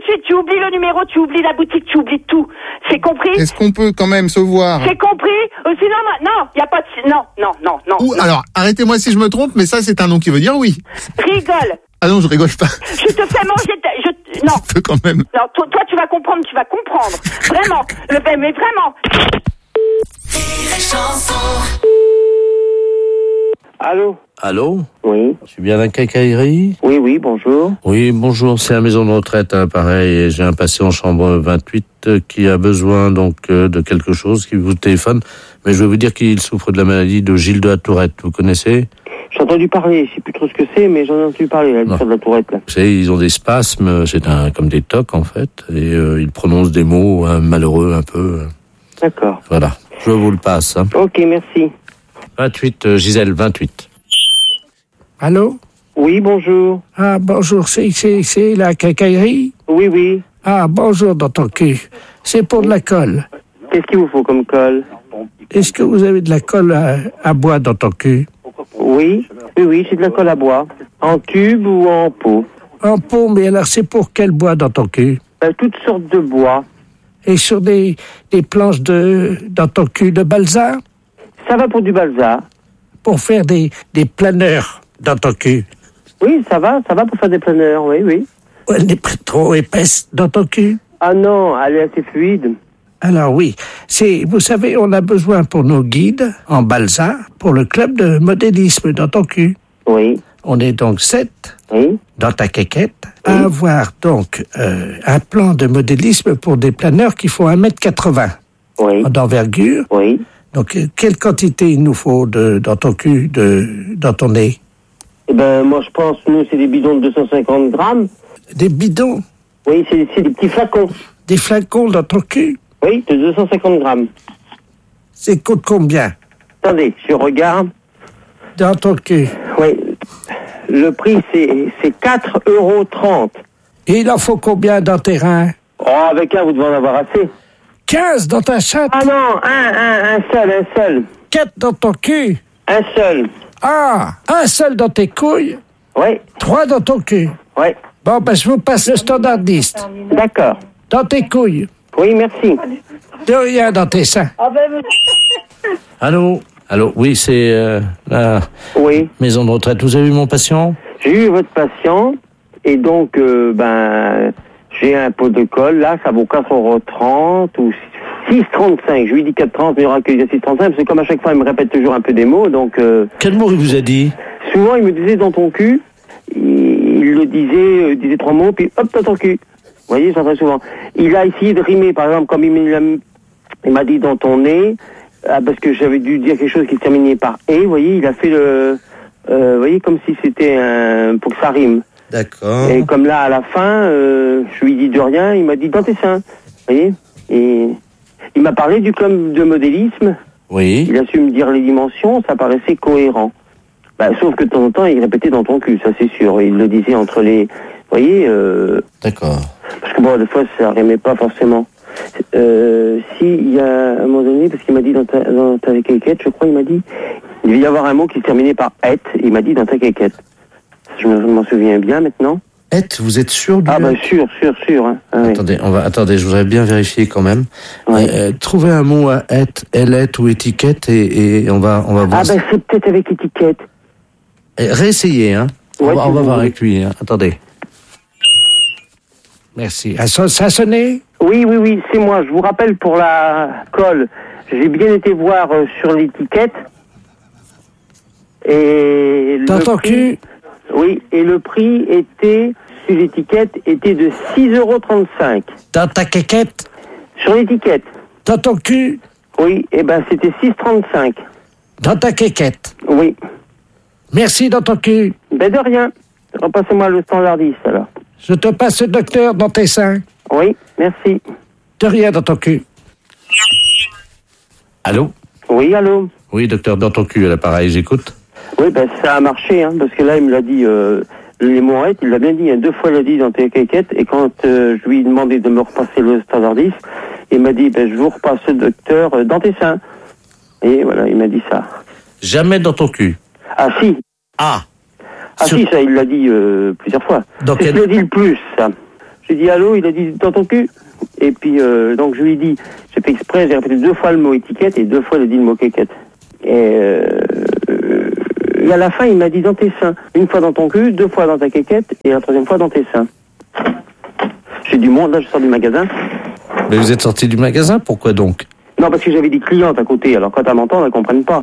suite. Tu oublies le numéro, tu oublies la boutique, tu oublies tout. C'est compris? Est-ce qu'on peut quand même se voir? C'est compris? Euh, sinon, non, non, y a pas de... Non, non, non, non. Ou, non. alors, arrêtez-moi si je me trompe, mais ça, c'est un nom qui veut dire oui. Rigole. Ah non, je rigole pas. Je te fais manger... Ta... Je... Non. Un peu quand même. Non, toi, toi, tu vas comprendre, tu vas comprendre. Vraiment. Le... Mais vraiment. Allô? Allô? Oui. Je suis bien à la quincaillerie? Oui, oui, bonjour. Oui, bonjour, c'est la maison de retraite, hein, pareil, et j'ai un patient en chambre vingt-huit euh, qui a besoin donc euh, de quelque chose, qui vous téléphone, mais je vais vous dire qu'il souffre de la maladie de Gilles de la Tourette, vous connaissez? J'ai entendu parler, je sais plus trop ce que c'est, mais j'en ai entendu parler, là, l'histoire de la Tourette, là. Vous savez, ils ont des spasmes, c'est un comme des tocs, en fait, et euh, ils prononcent des mots hein, malheureux un peu. D'accord. Voilà, je vous le passe. Hein. Ok, merci. vingt-huit, euh, Gisèle, vingt-huit. Allô? Oui, bonjour. Ah, bonjour, c'est, c'est, c'est la quincaillerie? Oui, oui. Ah, bonjour, dans ton cul. C'est pour de la colle. Qu'est-ce qu'il vous faut comme colle? Est-ce que vous avez de la colle à, à bois dans ton cul? Oui, oui, oui, j'ai de la colle à bois. En tube ou en pot? En pot, mais alors c'est pour quel bois dans ton cul? Ben, toutes sortes de bois. Et sur des, des planches de, dans ton cul de balsa? Ça va pour du balsa. Pour faire des, des planeurs dans ton cul? Oui, ça va, ça va pour faire des planeurs, oui, oui. Elle n'est pas trop épaisse dans ton cul? Ah non, elle est assez fluide. Alors oui, c'est, vous savez, on a besoin pour nos guides en balsa, pour le club de modélisme dans ton cul. Oui. On est donc sept oui. dans ta quéquette à avoir donc euh, un plan de modélisme pour des planeurs qui font un mètre quatre-vingts oui. d'envergure. Oui. Donc, euh, quelle quantité il nous faut de, dans ton cul, de, dans ton nez? Eh ben, moi, je pense, nous, c'est des bidons de deux cent cinquante grammes. Des bidons? Oui, c'est, c'est des petits flacons. Des flacons dans ton cul? Oui, de deux cent cinquante grammes. C'est coûte combien? Attendez, je regarde. Dans ton cul? Oui. Le prix, c'est, c'est quatre euros trente. Et il en faut combien dans tes reins? Oh, avec un, vous devez en avoir assez. quinze dans ta chatte? Ah non, un, un, un seul, un seul. quatre dans ton cul? Un seul. Ah, un seul dans tes couilles? Oui. trois dans ton cul? Oui. Bon, ben, je vous passe le standardiste. D'accord. Dans tes couilles? Oui, merci. De rien dans tes seins. Allô? Allô? Oui, c'est euh, la oui. maison de retraite. Vous avez vu mon patient? J'ai eu votre patient, et donc, euh, ben, j'ai un pot de colle, là, ça vaut quatre euros trente ou six trente-cinq. Je lui dis quatre trente, mais il y aura que six trente-cinq, parce que comme à chaque fois, il me répète toujours un peu des mots, donc... Euh, Quel mot il vous a dit? Souvent, il me disait dans ton cul, il, il le disait, il disait trois mots, puis hop, dans ton cul. Vous voyez, ça très souvent. Il a essayé de rimer, par exemple, comme il m'a, il m'a dit dans ton nez, ah, parce que j'avais dû dire quelque chose qui se terminait par « et », vous voyez, il a fait le... Euh, vous voyez, comme si c'était un... pour que ça rime. D'accord. Et comme là, à la fin, euh, je lui dis de rien, il m'a dit « dans tes seins ». Vous voyez. Et il m'a parlé du club de modélisme. Oui. Il a su me dire les dimensions, ça paraissait cohérent. Bah, sauf que de temps en temps, il répétait dans ton cul, ça c'est sûr. Il le disait entre les... Vous voyez euh... D'accord. Parce que bon, des fois, ça rimait pas forcément. Euh, si, il y a un moment donné, parce qu'il m'a dit dans ta, dans ta quéquette, je crois, il m'a dit, il devait y avoir un mot qui se terminait par « et », il m'a dit dans ta quéquette. Je m'en souviens bien maintenant. « Et », vous êtes sûr du... Ah bah sûr, sûr, sûr. Hein. Ah, attendez, oui. on va, attendez, je voudrais bien vérifier quand même. Oui. Euh, trouvez un mot à « et », « elle-est » ou « étiquette » et, et on va, on va voir. Ah bah c'est peut-être avec étiquette. Et réessayez, hein. Ouais, on va, on va voir oui. avec lui, hein. Attendez. Merci. Ça a sonné? Oui, oui, oui, c'est moi. Je vous rappelle pour la colle, j'ai bien été voir euh, sur l'étiquette. Et dans le ton prix, cul? Oui, et le prix était, sur l'étiquette, était de six euros trente-cinq. Dans ta quéquette? Sur l'étiquette. Dans ton cul? Oui, et ben c'était six trente-cinq. Dans ta quéquette? Oui. Merci dans ton cul. Ben de rien. Repassez-moi le standardiste alors. Je te passe le docteur dans tes seins. Oui, merci. De rien dans ton cul. Allô? Oui, allô? Oui, docteur, dans ton cul, à l'appareil, j'écoute. Oui, ben ça a marché, hein, parce que là, il me l'a dit, euh, les morettes, il l'a bien dit, hein, deux fois il l'a dit dans tes quéquettes, et quand euh, je lui ai demandé de me repasser le standardiste, il m'a dit, ben je vous repasse le docteur euh, dans tes seins. Et voilà, il m'a dit ça. Jamais dans ton cul. Ah si. Ah. Ah Sur... si, ça, il l'a dit euh, plusieurs fois. Dans C'est quel... ce qu'il a dit le plus, ça. J'ai dit allô, il a dit dans ton cul. Et puis, euh, donc je lui ai dit, j'ai fait exprès, j'ai répété deux fois le mot étiquette et deux fois il a dit le mot quéquette. Et, euh, et à la fin, il m'a dit dans tes seins. Une fois dans ton cul, deux fois dans ta quéquette et la troisième fois dans tes seins. J'ai du monde, là je sors du magasin. Mais vous êtes sorti du magasin, pourquoi donc? Non, parce que j'avais des clientes à côté, alors quand elles m'entendent, elles comprennent pas.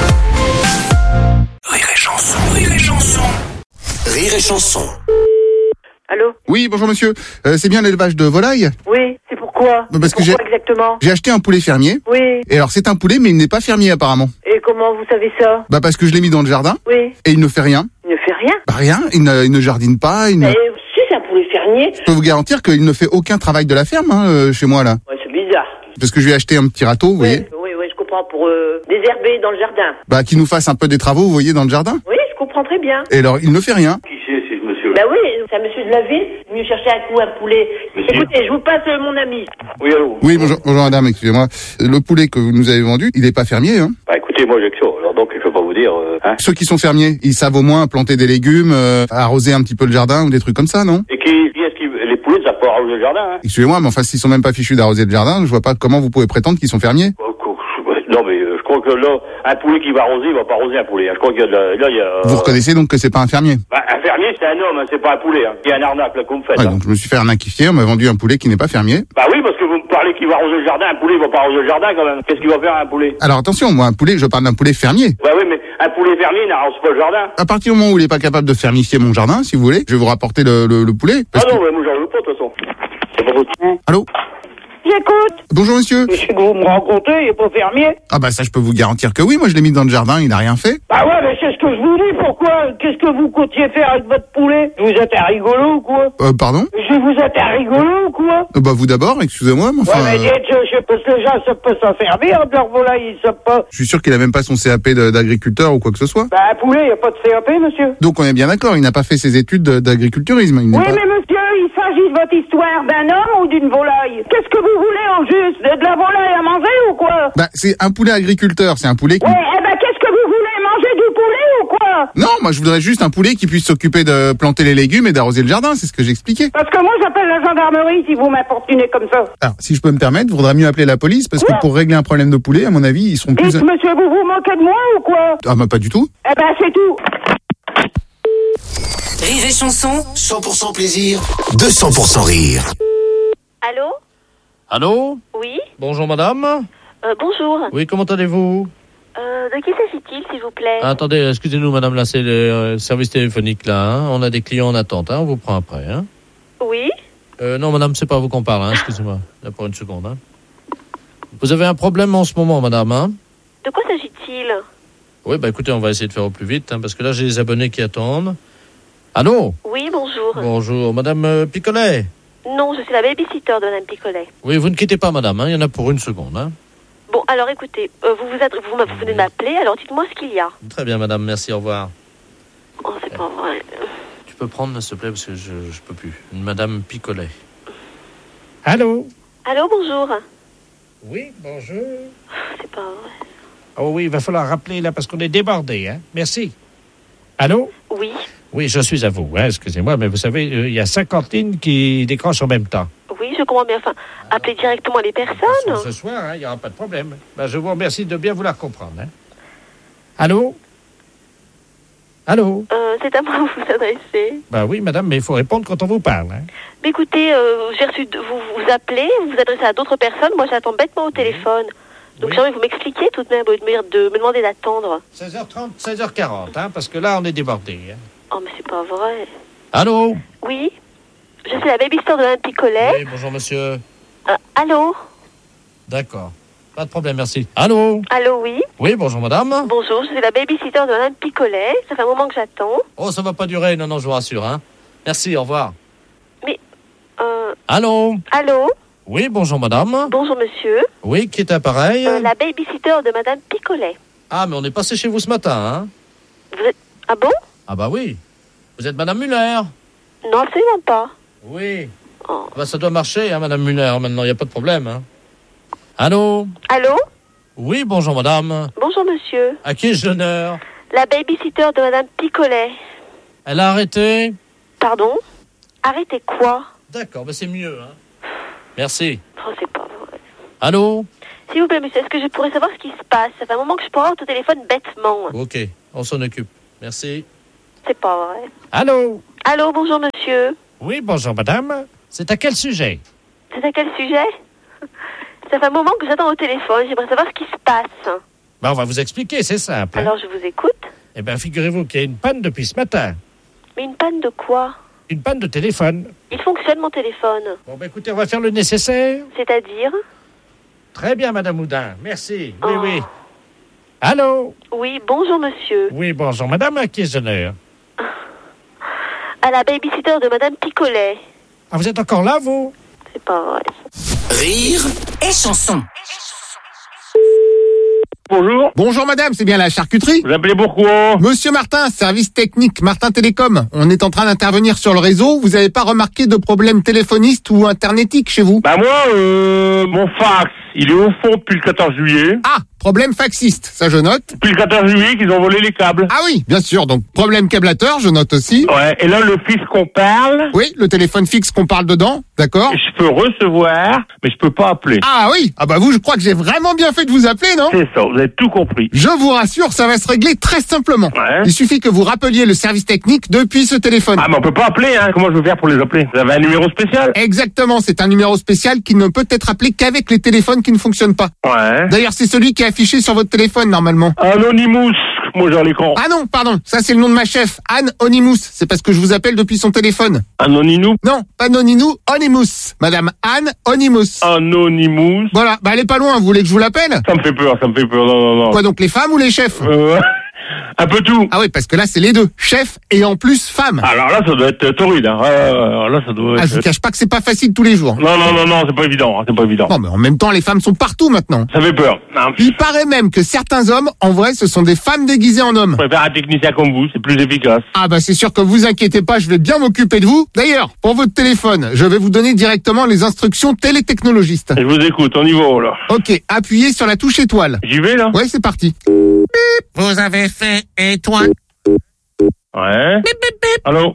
Rire et chanson, rire et chanson. Rire et chanson. Allô? Oui, bonjour monsieur. Euh, c'est bien l'élevage de volailles? Oui, c'est pourquoi? Bah, parce que Pourquoi j'ai exactement? j'ai acheté un poulet fermier. Oui. Et alors c'est un poulet, mais il n'est pas fermier apparemment. Et comment vous savez ça? Bah parce que je l'ai mis dans le jardin. Oui. Et il ne fait rien. Il ne fait rien? Bah rien, il ne, il ne jardine pas. Il ne... Mais si, c'est un poulet fermier. Je peux vous garantir qu'il ne fait aucun travail de la ferme hein, euh, chez moi là. Ouais, c'est bizarre. Parce que je lui ai acheté un petit râteau, vous voyez. Oui, oui, je comprends, pour euh, désherber dans le jardin. Bah qui nous fasse un peu des travaux, vous voyez, dans le jardin. Oui, je comprends très bien. Et alors il ne fait rien. Qui c'est, c'est ce monsieur? Bah oui, c'est un monsieur de la ville, venu chercher un coup un poulet. Monsieur. Écoutez, je vous passe euh, mon ami. Oui, allô? Oui, bonjour, bonjour madame, excusez-moi. Le poulet que vous nous avez vendu, il n'est pas fermier, hein. Bah écoutez, moi j'ai que ça, alors donc je peux pas vous dire, euh, hein. Ceux qui sont fermiers, ils savent au moins planter des légumes, euh, arroser un petit peu le jardin ou des trucs comme ça, non? Et qui, qui est-ce qui, les poulets, ça peut arroser le jardin, hein? Excusez-moi, mais enfin, s'ils sont même pas fichus d'arroser le jardin, je vois pas comment vous pouvez prétendre qu'ils sont fermiers. Non, mais euh, je crois que là, un poulet qui va arroser, il va pas arroser un poulet, hein. Je crois qu'il y a de la, là, il y a... Euh... Vous reconnaissez donc que c'est pas un fermier? Bah, un fermier, c'est un homme, hein, c'est pas un poulet, hein. Il y a un arnaque, là, qu'on me fait, Ouais, hein. donc je me suis fait arnaquifier, on m'a vendu un poulet qui n'est pas fermier. Bah oui, parce que vous me parlez qu'il va arroser le jardin, un poulet, il va pas arroser le jardin, quand même. Qu'est-ce qu'il va faire, un poulet? Alors attention, moi, un poulet, je parle d'un poulet fermier. Bah oui, mais un poulet fermier n'arrose pas le jardin. À partir du moment où il est pas capable de fermifier mon jardin, si vous voulez, je vais vous rapporter le, le, le poulet. Ah non, mais moi, j'en veux pas, de toute façon. C'est pas possible. Allô? J'écoute. Bonjour monsieur. Monsieur que vous me rencontrez, il est pas fermier? Ah bah ça je peux vous garantir que oui, moi je l'ai mis dans le jardin, il a rien fait. Bah ouais, mais c'est ce que je vous dis, pourquoi? Qu'est-ce que vous comptiez faire avec votre poulet? Vous êtes un rigolo ou quoi? Euh, pardon? Je vous êtes un rigolo ou quoi? Euh, bah vous d'abord, excusez-moi, mais enfin... Ouais, mais euh, dites, je, je pense que les gens savent pas s'en servir de leur volaille, ils savent pas. Je suis sûr qu'il a même pas son C A P de- d'agriculteur ou quoi que ce soit. Bah un poulet, y a pas de C A P, monsieur. Donc on est bien d'accord, il n'a pas fait ses études de- d'agriculturisme. Il n'est Oui, pas... mais monsieur, il s'agit de votre histoire d'un homme ou d'une volaille? Qu'est-ce que vous voulez en juste? De, de la volaille à manger ou quoi? Bah c'est un poulet agriculteur, c'est un poulet qui... Ouais, eh ben qu'est-ce que vous voulez? Manger du poulet ou quoi? Non, moi je voudrais juste un poulet qui puisse s'occuper de planter les légumes et d'arroser le jardin, c'est ce que j'expliquais. Parce que moi j'appelle la gendarmerie si vous m'importunez comme ça. Alors, si je peux me permettre, vaudrait mieux appeler la police, parce que Ouais. pour régler un problème de poulet, à mon avis, ils seront plus... Dites, monsieur, vous vous moquez de moi ou quoi? Ah bah pas du tout. Eh ben c'est tout. Rire et chanson. cent pour cent plaisir, deux cents pour cent rire. Allô? Allô? Oui? Bonjour madame. Euh, bonjour. Oui, comment allez-vous? Euh, de qui s'agit-il, s'il vous plaît? Ah, attendez, excusez-nous madame, là c'est le euh, service téléphonique là, hein. On a des clients en attente, hein. On vous prend après, hein. Oui? Euh, non madame, c'est pas à vous qu'on parle, hein. Excusez-moi, là pour une seconde, hein. Vous avez un problème en ce moment madame, hein? De quoi s'agit-il? Oui, bah écoutez, on va essayer de faire au plus vite, hein, parce que là j'ai des abonnés qui attendent. Allô? Oui, bonjour. Bonjour, madame euh, Picolet. Non, je suis la babysitter de Madame Picolet. Oui, vous ne quittez pas madame, hein. Il y en a pour une seconde, hein. Bon, alors écoutez, euh, vous, vous, adre- vous, m'a- vous venez de m'appeler, alors dites-moi ce qu'il y a. Très bien madame, merci, au revoir. Oh, c'est pas vrai. Tu peux prendre, s'il te plaît, parce que je, je peux plus. Madame Picolet. Allô? Allô, bonjour. Oui, bonjour. C'est pas vrai. Oh oui, il va falloir rappeler là parce qu'on est débordé, hein. Merci. Allô? Oui. Oui, je suis à vous, hein. Excusez-moi, mais vous savez, euh, il y a cinquante lignes qui décrochent en même temps. Oui, je comprends bien. Enfin, appelez directement les personnes. Ce soir, hein, il n'y aura pas de problème. Ben, je vous remercie de bien vouloir comprendre, hein. Allô? Allô? Euh, c'est à moi que vous vous adressez. Ben oui, madame, mais il faut répondre quand on vous parle, hein. Mais écoutez, euh, j'ai reçu, de- vous vous appelez, vous vous adressez à d'autres personnes. Moi, j'attends bêtement au téléphone. Donc, Oui. j'aimerais que vous m'expliquiez tout de même, au lieu de me, dire- de me demander d'attendre. seize heures trente, seize heures quarante, hein, parce que là, on est débordé, hein. Oh, mais c'est pas vrai. Allô? Oui? Je suis la babysitter de Madame Picolet. Oui, bonjour monsieur. Euh, allô? D'accord. Pas de problème, merci. Allô? Allô, oui? Oui, bonjour madame. Bonjour, je suis la babysitter de Madame Picolet. Ça fait un moment que j'attends. Oh, ça va pas durer, non, non, je vous rassure, hein. Merci, au revoir. Mais, euh... Allô? Allô? Oui, bonjour madame. Bonjour, monsieur. Oui, qui est appareil? Euh, la babysitter de Madame Picolet. Ah, mais on est passé chez vous ce matin, hein. Vous êtes... Ah bon? Ah bah oui. Vous êtes madame Muller? Non, absolument pas. Oui. Oh. Bah ça doit marcher, hein, madame Muller, maintenant, il n'y a pas de problème, hein. Allô? Allô? Oui, bonjour madame. Bonjour, monsieur. À qui ai-je l'honneur? La babysitter de Madame Picolet. Elle a arrêté? Pardon? Arrêtez quoi? D'accord, bah c'est mieux. Hein. Merci. Oh, c'est pas vrai. Allô? S'il vous plaît, monsieur, est-ce que je pourrais savoir ce qui se passe? Ça fait un moment que je prends votre téléphone bêtement. Ok, on s'en occupe. Merci. C'est pas vrai. Allô? Allô, bonjour, monsieur. Oui, bonjour, madame. C'est à quel sujet? C'est à quel sujet? Ça fait un moment que j'attends au téléphone. J'aimerais savoir ce qui se passe. Ben, on va vous expliquer, c'est simple. Alors, je vous écoute. Eh bien, figurez-vous qu'il y a une panne depuis ce matin. Mais une panne de quoi? Une panne de téléphone. Il fonctionne, mon téléphone. Bon, ben écoutez, on va faire le nécessaire. C'est-à-dire? Très bien, madame Oudin. Merci. Oui, Oh. oui. Allô? Oui, bonjour, monsieur. Oui, bonjour, madame. À qui est honneur? À la babysitter de madame Picolet. Ah, vous êtes encore là, vous? C'est pas vrai. Rire et chanson. Bonjour. Bonjour madame, c'est bien la charcuterie? Vous appelez pourquoi? Monsieur Martin, service technique, Martin Télécom. On est en train d'intervenir sur le réseau. Vous n'avez pas remarqué de problème téléphoniste ou internetique chez vous? Bah moi, euh, mon fax, il est au fond depuis le quatorze juillet. Ah, problème faxiste, ça je note. Depuis le quatorze juillet qu'ils ont volé les câbles. Ah oui, bien sûr, donc problème câblateur, je note aussi. Ouais, et là le fixe qu'on parle. Oui, le téléphone fixe qu'on parle dedans, d'accord. Je peux recevoir, mais je peux pas appeler. Ah oui, ah bah vous, je crois que j'ai vraiment bien fait de vous appeler, non? C'est ça, vous avez tout compris. Je vous rassure, ça va se régler très simplement. Ouais. Il suffit que vous rappeliez le service technique depuis ce téléphone. Ah mais on peut pas appeler, hein. Comment je veux faire pour les appeler? Vous avez un numéro spécial? Exactement, c'est un numéro spécial qui ne peut être appelé qu'avec les téléphones qui ne fonctionnent pas. Ouais. D'ailleurs, c'est celui qui est affiché sur votre téléphone normalement. Anonymous, moi j'ai à l'écran. Ah non, pardon, ça c'est le nom de ma chef, Anne Onymous. C'est parce que je vous appelle depuis son téléphone. Anonymous? Non, pas Noninou, Onymous. Madame Anne Onymous. Anonymous. Voilà, bah elle est pas loin, vous voulez que je vous l'appelle? Ça me fait peur, ça me fait peur, non, non, non. Quoi donc, les femmes ou les chefs? Euh, un peu tout. Ah oui, parce que là c'est les deux, chef et en plus femme. Alors là, ça doit être torride, hein. Euh, là, ça doit être... Ah, je vous cache pas que c'est pas facile tous les jours. Non, non, non, non, c'est pas évident, hein, c'est pas évident. Non, mais en même temps, les femmes sont partout maintenant. Ça fait peur. Non. Il paraît même que certains hommes, en vrai, ce sont des femmes déguisées en hommes. Je préfère un technicien comme vous, c'est plus efficace. Ah bah c'est sûr que vous inquiétez pas, je vais bien m'occuper de vous. D'ailleurs, pour votre téléphone, je vais vous donner directement les instructions télétechnologistes. Je vous écoute, on y va, là. Ok, appuyez sur la touche étoile. J'y vais, là? Ouais, c'est parti. Vous avez fait étoile. Ouais. Allô?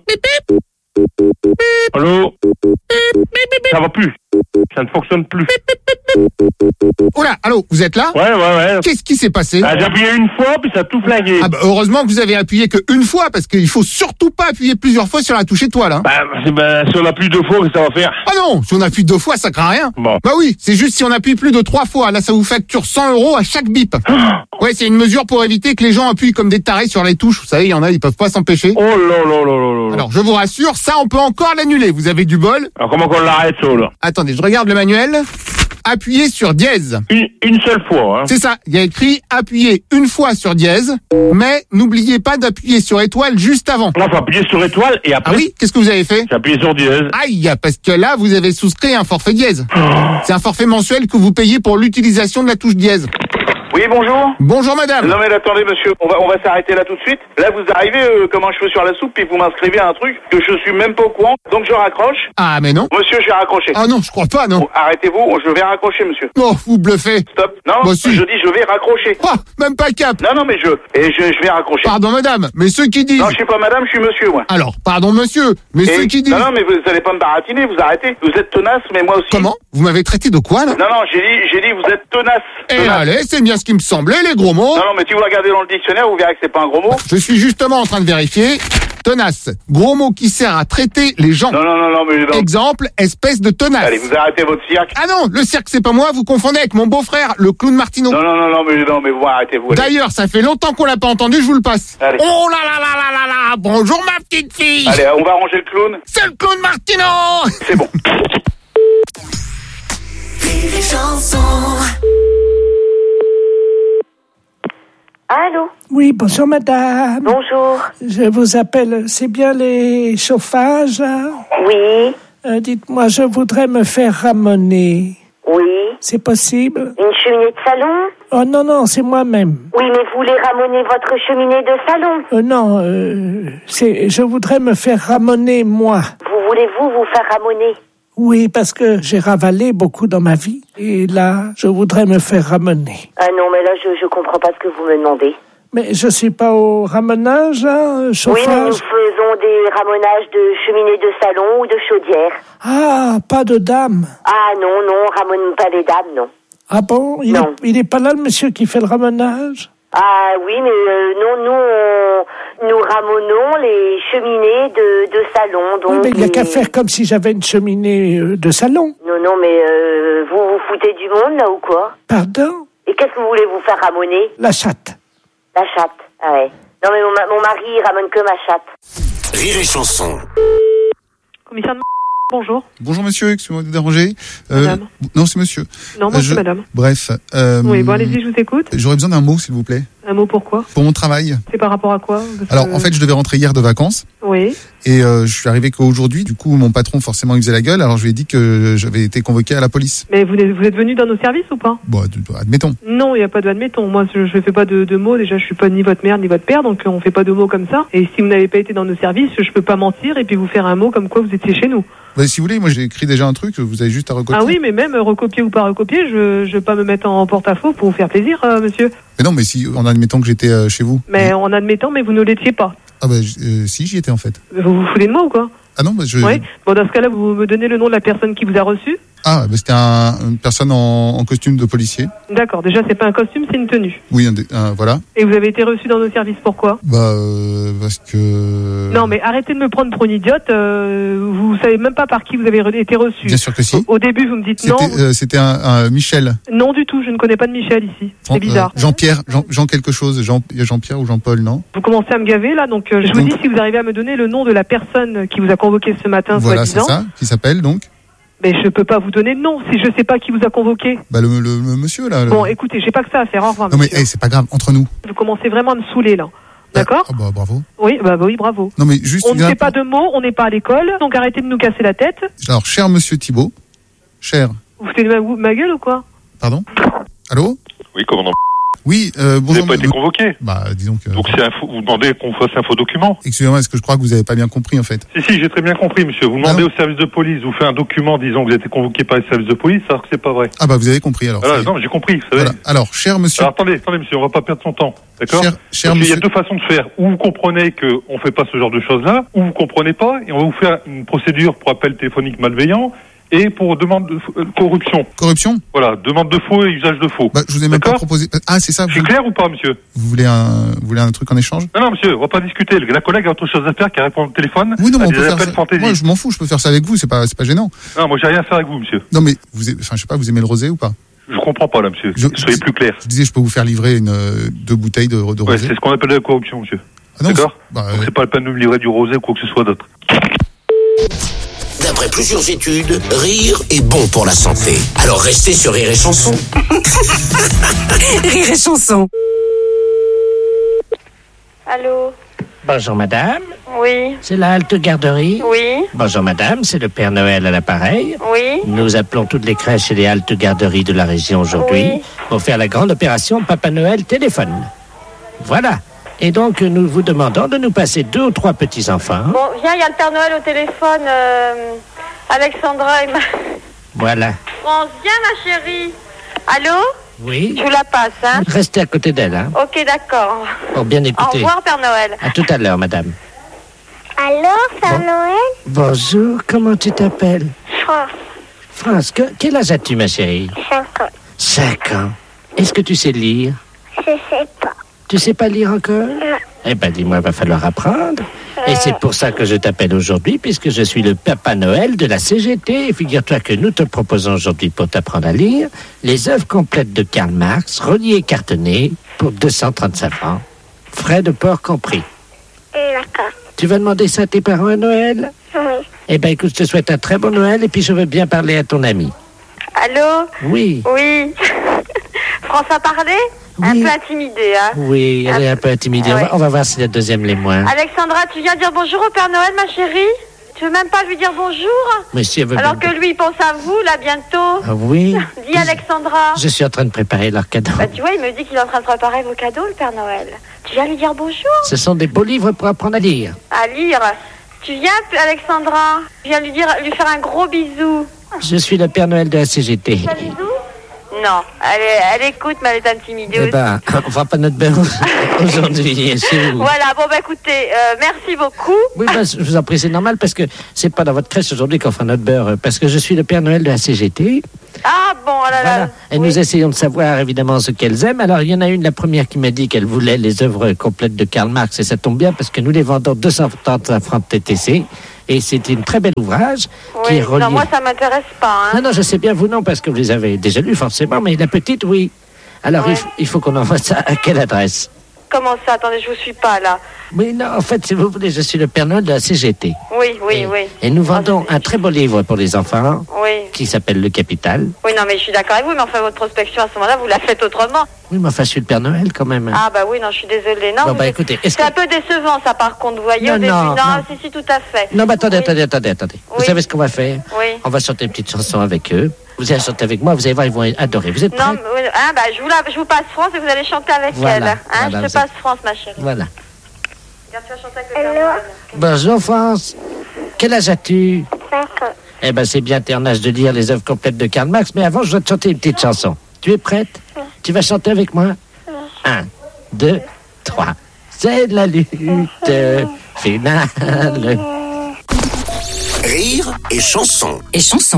Allô? Ça va plus. Ça ne fonctionne plus. Oula, allô, vous êtes là? Ouais, ouais, ouais. Qu'est-ce qui s'est passé? Ah, j'ai appuyé une fois, puis ça a tout flagué. Ah bah heureusement que vous avez appuyé qu'une fois, parce qu'il faut surtout pas appuyer plusieurs fois sur la touche étoile. Hein. Bah, c'est, bah, si on appuie deux fois, qu'est-ce que ça va faire? Ah non, si on appuie deux fois, ça craint rien. Bon. Bah oui, c'est juste si on appuie plus de trois fois. Là, ça vous facture cent euros à chaque bip. Ouais, c'est une mesure pour éviter que les gens appuient comme des tarés sur les touches. Vous savez, il y en a, ils peuvent pas s'empêcher. Oh là là là là là. Alors, je vous rassure, ça, on peut encore l'annuler. Vous avez du bol. Alors, comment qu'on l'arrête, ça, là? Attendez, je regarde le manuel. Appuyez sur dièse. Une, une seule fois, hein. C'est ça. Il y a écrit appuyer une fois sur dièse, mais n'oubliez pas d'appuyer sur étoile juste avant. Là, faut appuyer sur étoile et après. Ah oui? Qu'est-ce que vous avez fait? J'ai appuyé sur dièse. Aïe, parce que là, vous avez souscrit un forfait dièse. C'est un forfait mensuel que vous payez pour l'utilisation de la touche dièse. Oui, bonjour. Bonjour madame. Non mais attendez monsieur, on va on va s'arrêter là tout de suite. Là vous arrivez euh, comme un cheveu sur la soupe puis vous m'inscrivez à un truc que je suis même pas au courant. Donc je raccroche. Ah mais non. Monsieur, je vais raccrocher. Ah non, je crois pas non. Bon, arrêtez-vous, je vais raccrocher monsieur. Oh, vous bluffez. Stop. Non, Bah, si. je dis je vais raccrocher. Oh, même pas cap. Non non mais je et je, je vais raccrocher. Pardon madame, mais ceux qui disent... Non, je suis pas madame, je suis monsieur moi. Alors, pardon monsieur, mais Et- ceux qui disent... Non non mais vous allez pas me baratiner, vous arrêtez. Vous êtes tenace mais moi aussi. Comment? Vous m'avez traité de quoi là? Non non, j'ai dit j'ai dit vous êtes tenace. Eh Tenace. allez, c'est bien ce qui me semblait, les gros mots. Non non mais si vous regardez dans le dictionnaire, vous verrez que c'est pas un gros mot. Je suis justement en train de vérifier. Tenace, gros mot qui sert à traiter les gens. Non non non non mais non. Exemple, espèce de tenace. Allez, vous arrêtez votre cirque. Ah non, le cirque c'est pas moi, vous confondez avec mon beau-frère, le clown Martino. Non non non non mais non mais vous arrêtez vous. allez. D'ailleurs, ça fait longtemps qu'on l'a pas entendu, je vous le passe. Allez. Oh là là là là là là, bonjour ma petite fille. Allez, on va ranger le clown. C'est le clown Martino. C'est bon. Allô? Oui, bonjour madame. Bonjour. Je vous appelle, c'est bien les chauffages hein? Oui. Euh, Dites-moi, je voudrais me faire ramoner. Oui. C'est possible? Une cheminée de salon? Oh non, non, c'est moi-même. Oui, mais vous voulez ramoner votre cheminée de salon? Euh, non, euh, c'est, je voudrais me faire ramoner moi. Vous voulez-vous vous faire ramoner? Oui, parce que j'ai ravalé beaucoup dans ma vie. Et là, je voudrais me faire ramener. Ah non, mais là, je je comprends pas ce que vous me demandez. Mais je suis pas au ramonage, hein, chauffage. Oui, mais nous faisons des ramonages de cheminées de salon ou de chaudière. Ah, pas de dame. Ah non, non, on ramone pas les dames, non. Ah bon, il non. Est, il est pas là, le monsieur qui fait le ramonage? Ah oui, mais euh, non, nous, on, nous ramonons les cheminées de, de salon. Donc oui, mais il n'y a les... qu'à faire comme si j'avais une cheminée de salon. Non, non, mais euh, vous vous foutez du monde, là, ou quoi? Pardon? Et qu'est-ce que vous voulez vous faire ramoner? La chatte. La chatte, ah ouais. Non, mais mon, mon mari, il ramène que ma chatte. Rire et chanson. Commissaire de... Bonjour. Bonjour monsieur, excusez-moi de vous déranger. Euh, Madame. Non, c'est monsieur. Non, moi Euh, c'est je- madame. Bref. Euh, Oui, bon, allez-y, je vous écoute. J'aurais besoin d'un mot, s'il vous plaît. Un mot pourquoi? Pour mon travail. C'est par rapport à quoi? Parce Alors, que- en fait, je devais rentrer hier de vacances. Oui. Et euh, je suis arrivé qu'aujourd'hui. Du coup, mon patron, forcément, il faisait la gueule. Alors, je lui ai dit que j'avais été convoqué à la police. Mais vous êtes, vous êtes venu dans nos services ou pas? Bon, ad- admettons. Non, il n'y a pas de admettons. Moi, je ne fais pas de, de mots. Déjà, je suis pas ni votre mère ni votre père, donc on fait pas de mots comme ça. Et si vous n'avez pas été dans nos services, je peux pas mentir et puis vous faire un mot comme quoi vous étiez chez nous. Bah, si vous voulez, moi, j'ai écrit déjà un truc. Vous avez juste à recopier. Ah oui, mais même euh, recopier ou pas recopier, je ne vais pas me mettre en porte-à-faux pour vous faire plaisir, euh, monsieur. Mais non, mais si, en admettant que j'étais euh, chez vous. Mais en admettant, mais vous ne l'étiez pas. Ah bah, j- euh, si, j'y étais en fait. Vous vous foutez de moi ou quoi? Ah non, bah, je. Oui. Bon, dans ce cas-là, vous me donnez le nom de la personne qui vous a reçu? Ah, bah, c'était un, une personne en, en costume de policier. D'accord. Déjà, c'est pas un costume, c'est une tenue. Oui, un dé- un- voilà. Et vous avez été reçu dans nos services, pourquoi? Bah, euh, parce que. Non, mais arrêtez de me prendre pour une idiote. Euh, vous savez même pas par qui vous avez re- été reçu. Bien sûr que si. Au, au début, vous me dites non. C'était, euh, c'était un, un Michel. Non du tout, je ne connais pas de Michel ici. Jean- C'est bizarre. euh, Jean-Pierre, Jean, Jean quelque chose. Jean, Jean-Pierre ou Jean-Paul, non? Vous commencez à me gaver là, donc euh, je vous Donc- dis si vous arrivez à me donner le nom de la personne qui vous a convoqué ce matin, Voilà, c'est soi-disant. ça, qui s'appelle donc. Mais je peux pas vous donner de nom si je sais pas qui vous a convoqué. Bah, le, le, le monsieur là. le- Bon, écoutez, j'ai pas que ça à faire. Au revoir. Non, mais monsieur. hey, c'est pas grave, entre nous. Vous commencez vraiment à me saouler là. D'accord? Ah, bah, bravo. Oui, bah, bah oui, bravo. Non, mais juste. On il y ne a un fait pas de mots, on n'est pas à l'école, donc arrêtez de nous casser la tête. Alors, cher monsieur Thibault. Cher. Vous foutez de ma, ma gueule ou quoi? Pardon? Allô? Oui, commandant. Oui, euh, Vous bonjour. n'avez pas été convoqué. Bah, disons que. Donc c'est un faux- vous demandez qu'on fasse un faux document. Excusez-moi, est-ce que je crois que vous avez pas bien compris en fait? Si, si, j'ai très bien compris, monsieur. Vous demandez au service de police, vous faites un document disant que vous avez été convoqué par le service de police, alors que c'est pas vrai. Ah bah vous avez compris alors. Voilà, ça y est. non, j'ai compris, vous savez. Voilà. Alors, cher monsieur. Alors attendez, attendez, monsieur, on va pas perdre son temps. D'accord? Cher- cher Parce qu'il y a monsieur- deux façons de faire. Ou vous comprenez qu'on fait pas ce genre de choses-là, ou vous comprenez pas, et on va vous faire une procédure pour appel téléphonique malveillant, et pour demande de euh, corruption. Corruption? Voilà, demande de faux et usage de faux. Bah, je vous ai même pas proposé. Ah, c'est ça. C'est Vous, clair ou pas, monsieur? vous voulez un, vous voulez un truc en échange? Non, non, monsieur, on va pas discuter. La collègue a autre chose à faire qu'à répondre au téléphone. Oui, non, mais à on des peut faire appels ça. fantaisie. Moi, je m'en fous, je peux faire ça avec vous, c'est pas, c'est pas gênant. Non, moi, j'ai rien à faire avec vous, monsieur. Non, mais vous, aimez- enfin, je sais pas, vous aimez le rosé ou pas? Je comprends pas, là, monsieur. Je- Soyez plus clair. Je disais, je peux vous faire livrer une, euh, deux bouteilles de, de Ouais, rosé. c'est ce qu'on appelle la corruption, monsieur. Ah non, D'accord? c'est- bah, Donc, c'est pas la peine de me livrer du rosé ou quoi que ce soit d'autre. D'après plusieurs études, rire est bon pour la santé. Alors restez sur Rire et Chanson. Rire et chanson. Allô? Bonjour madame, Oui. c'est la halte garderie. Oui. Bonjour madame, c'est le Père Noël à l'appareil. Oui. Nous appelons toutes les crèches et les haltes garderies de la région aujourd'hui Oui. pour faire la grande opération Papa Noël téléphone. Voilà. Et donc nous vous demandons de nous passer deux ou trois petits-enfants. Bon, viens, il y a le Père Noël au téléphone. euh, Alexandra et ma... Voilà. France, viens, ma chérie. Allô? Oui. Je vous la passe, hein? Restez à côté d'elle, hein, Ok, d'accord. pour bien Au écouter. revoir, Père Noël. À tout à l'heure, madame. Allô, Père Noël? Bonjour, comment tu t'appelles? France, France, que- quel âge as-tu, ma chérie? cinq ans. Cinq ans. Est-ce que tu sais lire? Je sais pas. Tu sais pas lire encore? Non. Eh ben, dis-moi, va falloir apprendre. Et c'est pour ça que je t'appelle aujourd'hui, puisque je suis le Papa Noël de la C G T. Et figure-toi que nous te proposons aujourd'hui, pour t'apprendre à lire, les œuvres complètes de Karl Marx, reliées et cartonnées, pour deux cent trente-cinq francs. Frais de port compris. D'accord. Tu vas demander ça à tes parents à Noël? Oui. Eh ben, écoute, je te souhaite un très bon Noël, et puis je veux bien parler à ton ami. Allô? Oui. Oui. France a parlé? Un peu intimidée, hein? Oui, elle est un peu intimidée. On va- On va voir si la deuxième l'est moins. Alexandra, tu viens dire bonjour au Père Noël, ma chérie? Tu veux même pas lui dire bonjour? Mais si elle veut Alors bien- que lui, il pense à vous, là, bientôt. Ah oui? Dis, Alexandra. Je suis en train de préparer leur cadeau. Bah, tu vois, il me dit qu'il est en train de préparer vos cadeaux, le Père Noël. Tu viens lui dire bonjour? Ce sont des beaux livres pour apprendre à lire. À lire. Tu viens, Alexandra? Tu viens lui dire, lui faire un gros bisou. Je suis le Père Noël de la C G T. Un bisou? Non, elle, est, elle écoute, mais elle est intimidée Eh aussi. ben, on fera pas notre beurre aujourd'hui. C'est vous. Voilà, bon bah écoutez, euh, merci beaucoup. Oui, ben, je vous en prie, c'est normal parce que c'est pas dans votre crèche aujourd'hui qu'on fera notre beurre, euh, parce que je suis le Père Noël de la C G T. Ah bon, oh là là. Voilà. Et nous essayons de savoir évidemment ce qu'elles aiment. Alors, il y en a une, la première, qui m'a dit qu'elle voulait les œuvres complètes de Karl Marx, et ça tombe bien parce que nous les vendons deux cent trente francs de T T C. Et c'est une très belle ouvrage qui Oui, est relié. non, moi ça m'intéresse pas. Hein. Non, non, je sais bien, vous non, parce que vous les avez déjà lus forcément, mais la petite, oui. Alors, Ouais. il, f- il faut qu'on envoie ça à quelle adresse? Comment ça? Attendez, je vous suis pas là. Oui, non, en fait, si vous voulez, je suis le Père Noël de la C G T. Oui, oui, oui. Et nous vendons un très beau livre pour les enfants Oui. qui s'appelle Le Capital. Oui, non, mais je suis d'accord avec vous, mais enfin, votre prospection à ce moment-là, vous la faites autrement. Oui, mais enfin, je suis le Père Noël quand même. Ah, bah oui, non, je suis désolée. Non, Bon, vous bah, êtes- écoutez, est-ce c'est un peu décevant, ça, par contre, vous voyez, Non, au début. non, Non, non. si, si, tout à fait. Non, mais attendez, attendez, attendez, attendez. Vous Oui. savez ce qu'on va faire? Oui. On va chanter une petite chanson avec eux. Vous allez chanter avec moi, vous allez voir, ils vont adorer. Vous êtes prêts? Non, mais, oui, hein, bah, je vous, la, je vous passe France et vous allez chanter avec Voilà, elle. Hein, voilà, je vous te êtes- passe France, ma chérie. Voilà. Regarde, tu vas chanter avec le Père Noël. Bonjour, France. Quel âge as-tu? Eh ben, c'est bien, t'es en âge de lire les œuvres complètes de Karl Marx, mais avant, je dois te chanter une petite chanson. Tu es prête? Tu vas chanter avec moi? Un, deux, trois. C'est la lutte finale. Rire et chanson. Et chanson.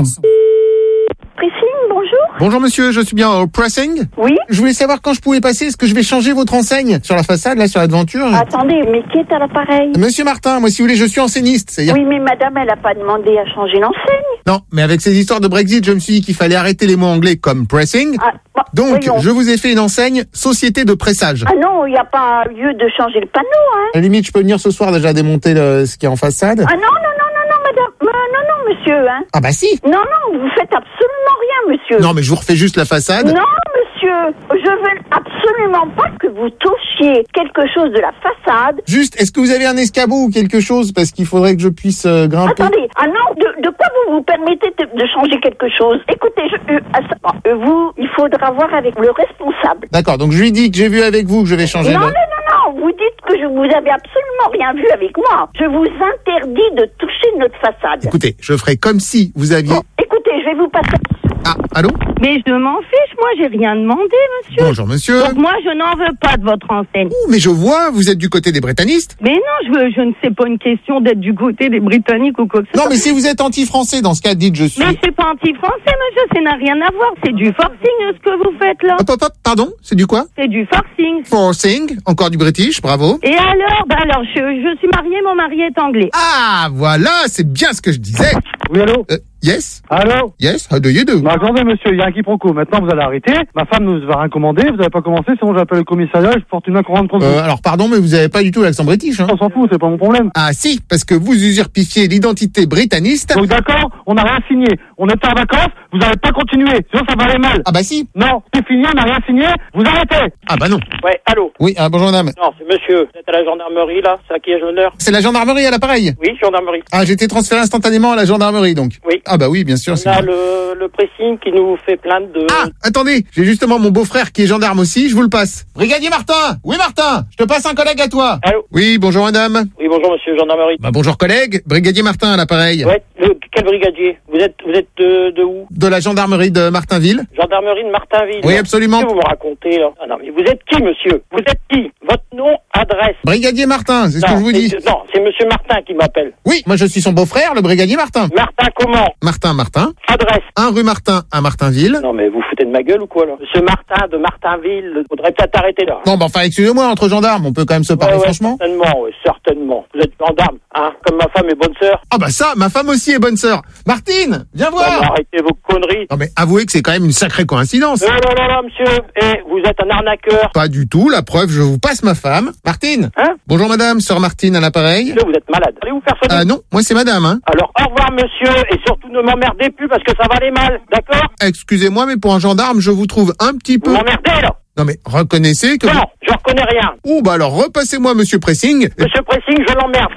Pressing, bonjour. Bonjour monsieur, je suis bien au pressing. Oui. Je voulais savoir quand je pouvais passer, est-ce que je vais changer votre enseigne sur la façade, là, sur l'aventure? Attendez, mais qui est à l'appareil? Monsieur Martin, moi si vous voulez, je suis enseigniste. c'est-à-dire- Oui, mais madame, elle a pas demandé à changer l'enseigne. Non, mais avec ces histoires de Brexit, je me suis dit qu'il fallait arrêter les mots anglais comme pressing. Ah, bah, Donc, voyons. je vous ai fait une enseigne Société de pressage. Ah non, il n'y a pas lieu de changer le panneau, hein. À la limite, je peux venir ce soir déjà démonter le- ce qui est en façade. Ah non, non, non, non, non, madame. Euh, non, non, monsieur, hein. Ah bah si. Non, non, vous faites absolument rien, monsieur. Non, mais je vous refais juste la façade. Non, monsieur, je veux absolument pas que vous touchiez quelque chose de la façade. Juste, est-ce que vous avez un escabeau ou quelque chose? Parce qu'il faudrait que je puisse euh, grimper. Attendez, ah non, de, de quoi vous vous permettez de, de changer quelque chose? Écoutez, je, euh, ah, ça- euh, vous, il faudra voir avec le responsable. D'accord, donc je lui dis que j'ai vu avec vous que je vais changer Non, de... non, non, non, vous dites que je vous avez absolument rien vu avec moi. Je vous interdis de toucher notre façade. Écoutez, je ferai comme si vous aviez... Écoutez, je vais vous passer... Ah, allô? Mais je m'en fiche, moi j'ai rien demandé, monsieur. Bonjour monsieur. Donc moi je n'en veux pas de votre enseigne. Ouh, mais je vois, vous êtes du côté des britannistes. Mais non, je, veux, je ne sais pas une question d'être du côté des Britanniques ou quoi que ce Non, soit. mais si vous êtes anti-français, dans ce cas, dites je suis... Mais je suis pas anti-français, monsieur, ça n'a rien à voir. C'est du forcing ce que vous faites là. Hop, hop, hop, pardon, c'est du quoi? C'est du forcing. Forcing, encore du british, bravo. Et alors, bah alors, je, je suis mariée, mon mari est anglais. Ah, voilà, c'est bien ce que je disais. Oui, allô? Euh, yes? Allô? Yes, how do you do? Bah, attendez, monsieur, il y a un quiproquo. Maintenant, vous allez arrêter. Ma femme nous va rien commander. Vous n'avez pas commencé, sinon j'appelle le commissariat et je porte une main courante contre vous. Euh, alors pardon, mais vous avez pas du tout l'accent british, hein? On s'en fout, c'est pas mon problème. Ah si, parce que vous usurpifiez l'identité britanniste. Donc d'accord, on n'a rien signé. On était en vacances, vous n'avez pas continué. Sinon, ça va aller mal. Ah bah si. Non, c'est fini, on n'a rien signé. Vous arrêtez. Ah bah non. Ouais, allô? Oui, ah, bonjour madame. Non, c'est monsieur. Vous êtes à la gendarmerie, là? C'est à qui ai-je l'honneur? C'est la gendarmerie à l'appareil. Oui, gendarmerie. Ah, j'ai été transféré instantanément à la gendarmerie, donc. Oui. Ah bah oui, bien sûr. On a le, le pressing qui nous fait plainte de... Ah, attendez, j'ai justement mon beau-frère qui est gendarme aussi, je vous le passe. Brigadier Martin. Oui, Martin, je te passe un collègue à toi. Allô? Oui, bonjour madame. Oui, bonjour monsieur, gendarmerie. Bah bonjour collègue, Brigadier Martin à l'appareil. Ouais, le- quel brigadier? Vous êtes, vous êtes de, de où? De la gendarmerie de Martinville. Gendarmerie de Martinville. Oui, là. absolument. Qu'est-ce que vous me racontez, là? Ah non, mais vous êtes qui, monsieur? Vous êtes qui? Votre nom, adresse? Brigadier Martin, c'est ce Non, que je vous dis. c'est- Non, c'est monsieur Martin qui m'appelle. Oui, moi je suis son beau-frère, le brigadier Martin. Martin comment? Martin Martin. Adresse? un rue Martin à Martinville. Non, mais vous foutez de ma gueule ou quoi, là? Monsieur Martin de Martinville, faudrait peut-être arrêter, là. Non, bah enfin, excusez-moi, entre gendarmes, on peut quand même se parler Ouais, ouais, franchement. certainement, oui, certainement. Vous êtes gendarme, hein? Comme ma femme est bonne sœur. Ah bah ça, ma femme aussi est bonne sœur. Martine, viens Non, mais voir. arrêtez vos conneries. Non mais avouez que c'est quand même une sacrée coïncidence. Non, non, non, non, monsieur. Eh, vous êtes un arnaqueur. Pas du tout, la preuve, je vous passe ma femme. Martine. Hein? Bonjour madame, sœur Martine à l'appareil. Monsieur, vous êtes malade. Allez vous faire soigner. Ah non, moi c'est madame, hein. Alors, au revoir, monsieur, et surtout ne m'emmerdez plus parce que ça va aller mal, d'accord? Excusez-moi, mais pour un gendarme, je vous trouve un petit peu... Vous m'emmerdez, là. Non mais reconnaissez que... Non, vous- je reconnais rien. Oh bah alors repassez-moi monsieur Pressing. Monsieur Pressing, je l'emmerde.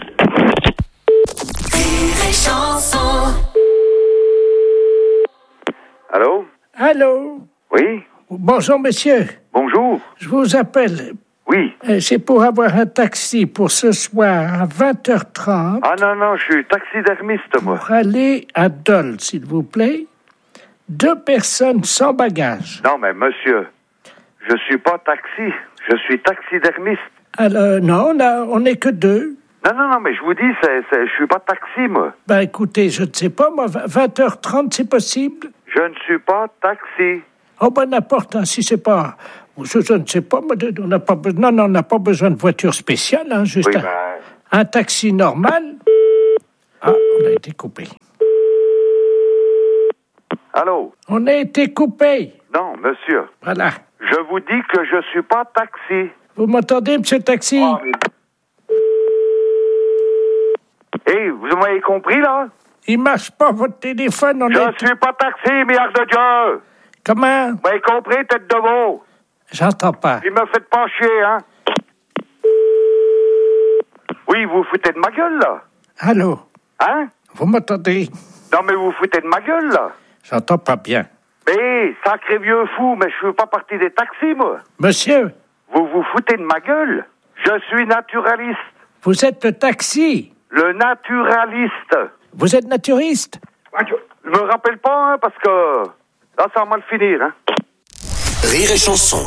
Allô? Allô? Oui? Bonjour, monsieur. Bonjour. Je vous appelle. Oui. Euh, C'est pour avoir un taxi pour ce soir à vingt heures trente Ah non, non, je suis taxidermiste, moi. pour aller à Dole, s'il vous plaît. Deux personnes sans bagages. Non, mais monsieur, je suis pas taxi. Je suis taxidermiste. Alors, non, on a, on n'est que deux. Non, non, non, mais je vous dis, c'est, c'est, je suis pas taxi, moi. Ben, écoutez, je ne sais pas, moi, vingt heures trente, c'est possible? Je ne suis pas taxi. Oh, ben, n'importe, hein, si c'est pas... Je, je ne sais pas, moi, on n'a pas besoin... Non, non, on n'a pas besoin de voiture spéciale, hein, juste Oui, un, ben... un taxi normal. Ah, on a été coupé. Allô? On a été coupé. Non, monsieur. Voilà. Je vous dis que je suis pas taxi. Vous m'entendez, monsieur Taxi? Oh, mais... Hé, hey, vous m'avez compris, là? Il marche pas, votre téléphone, on Je est... suis pas taxi, merde de Dieu! Comment? Vous m'avez compris, tête de veau? J'entends pas. Il me fait pas chier, hein? Oui, vous foutez de ma gueule, là? Allô? Hein? Vous m'entendez? Non, mais vous foutez de ma gueule, là? J'entends pas bien. Mais, sacré vieux fou, mais je suis pas parti des taxis, moi. Monsieur? Vous vous foutez de ma gueule? Je suis naturaliste. Vous êtes le taxi? Le naturaliste. Vous êtes naturiste? Je me rappelle pas, hein, parce que là, ça va mal finir, hein. Rire et chanson.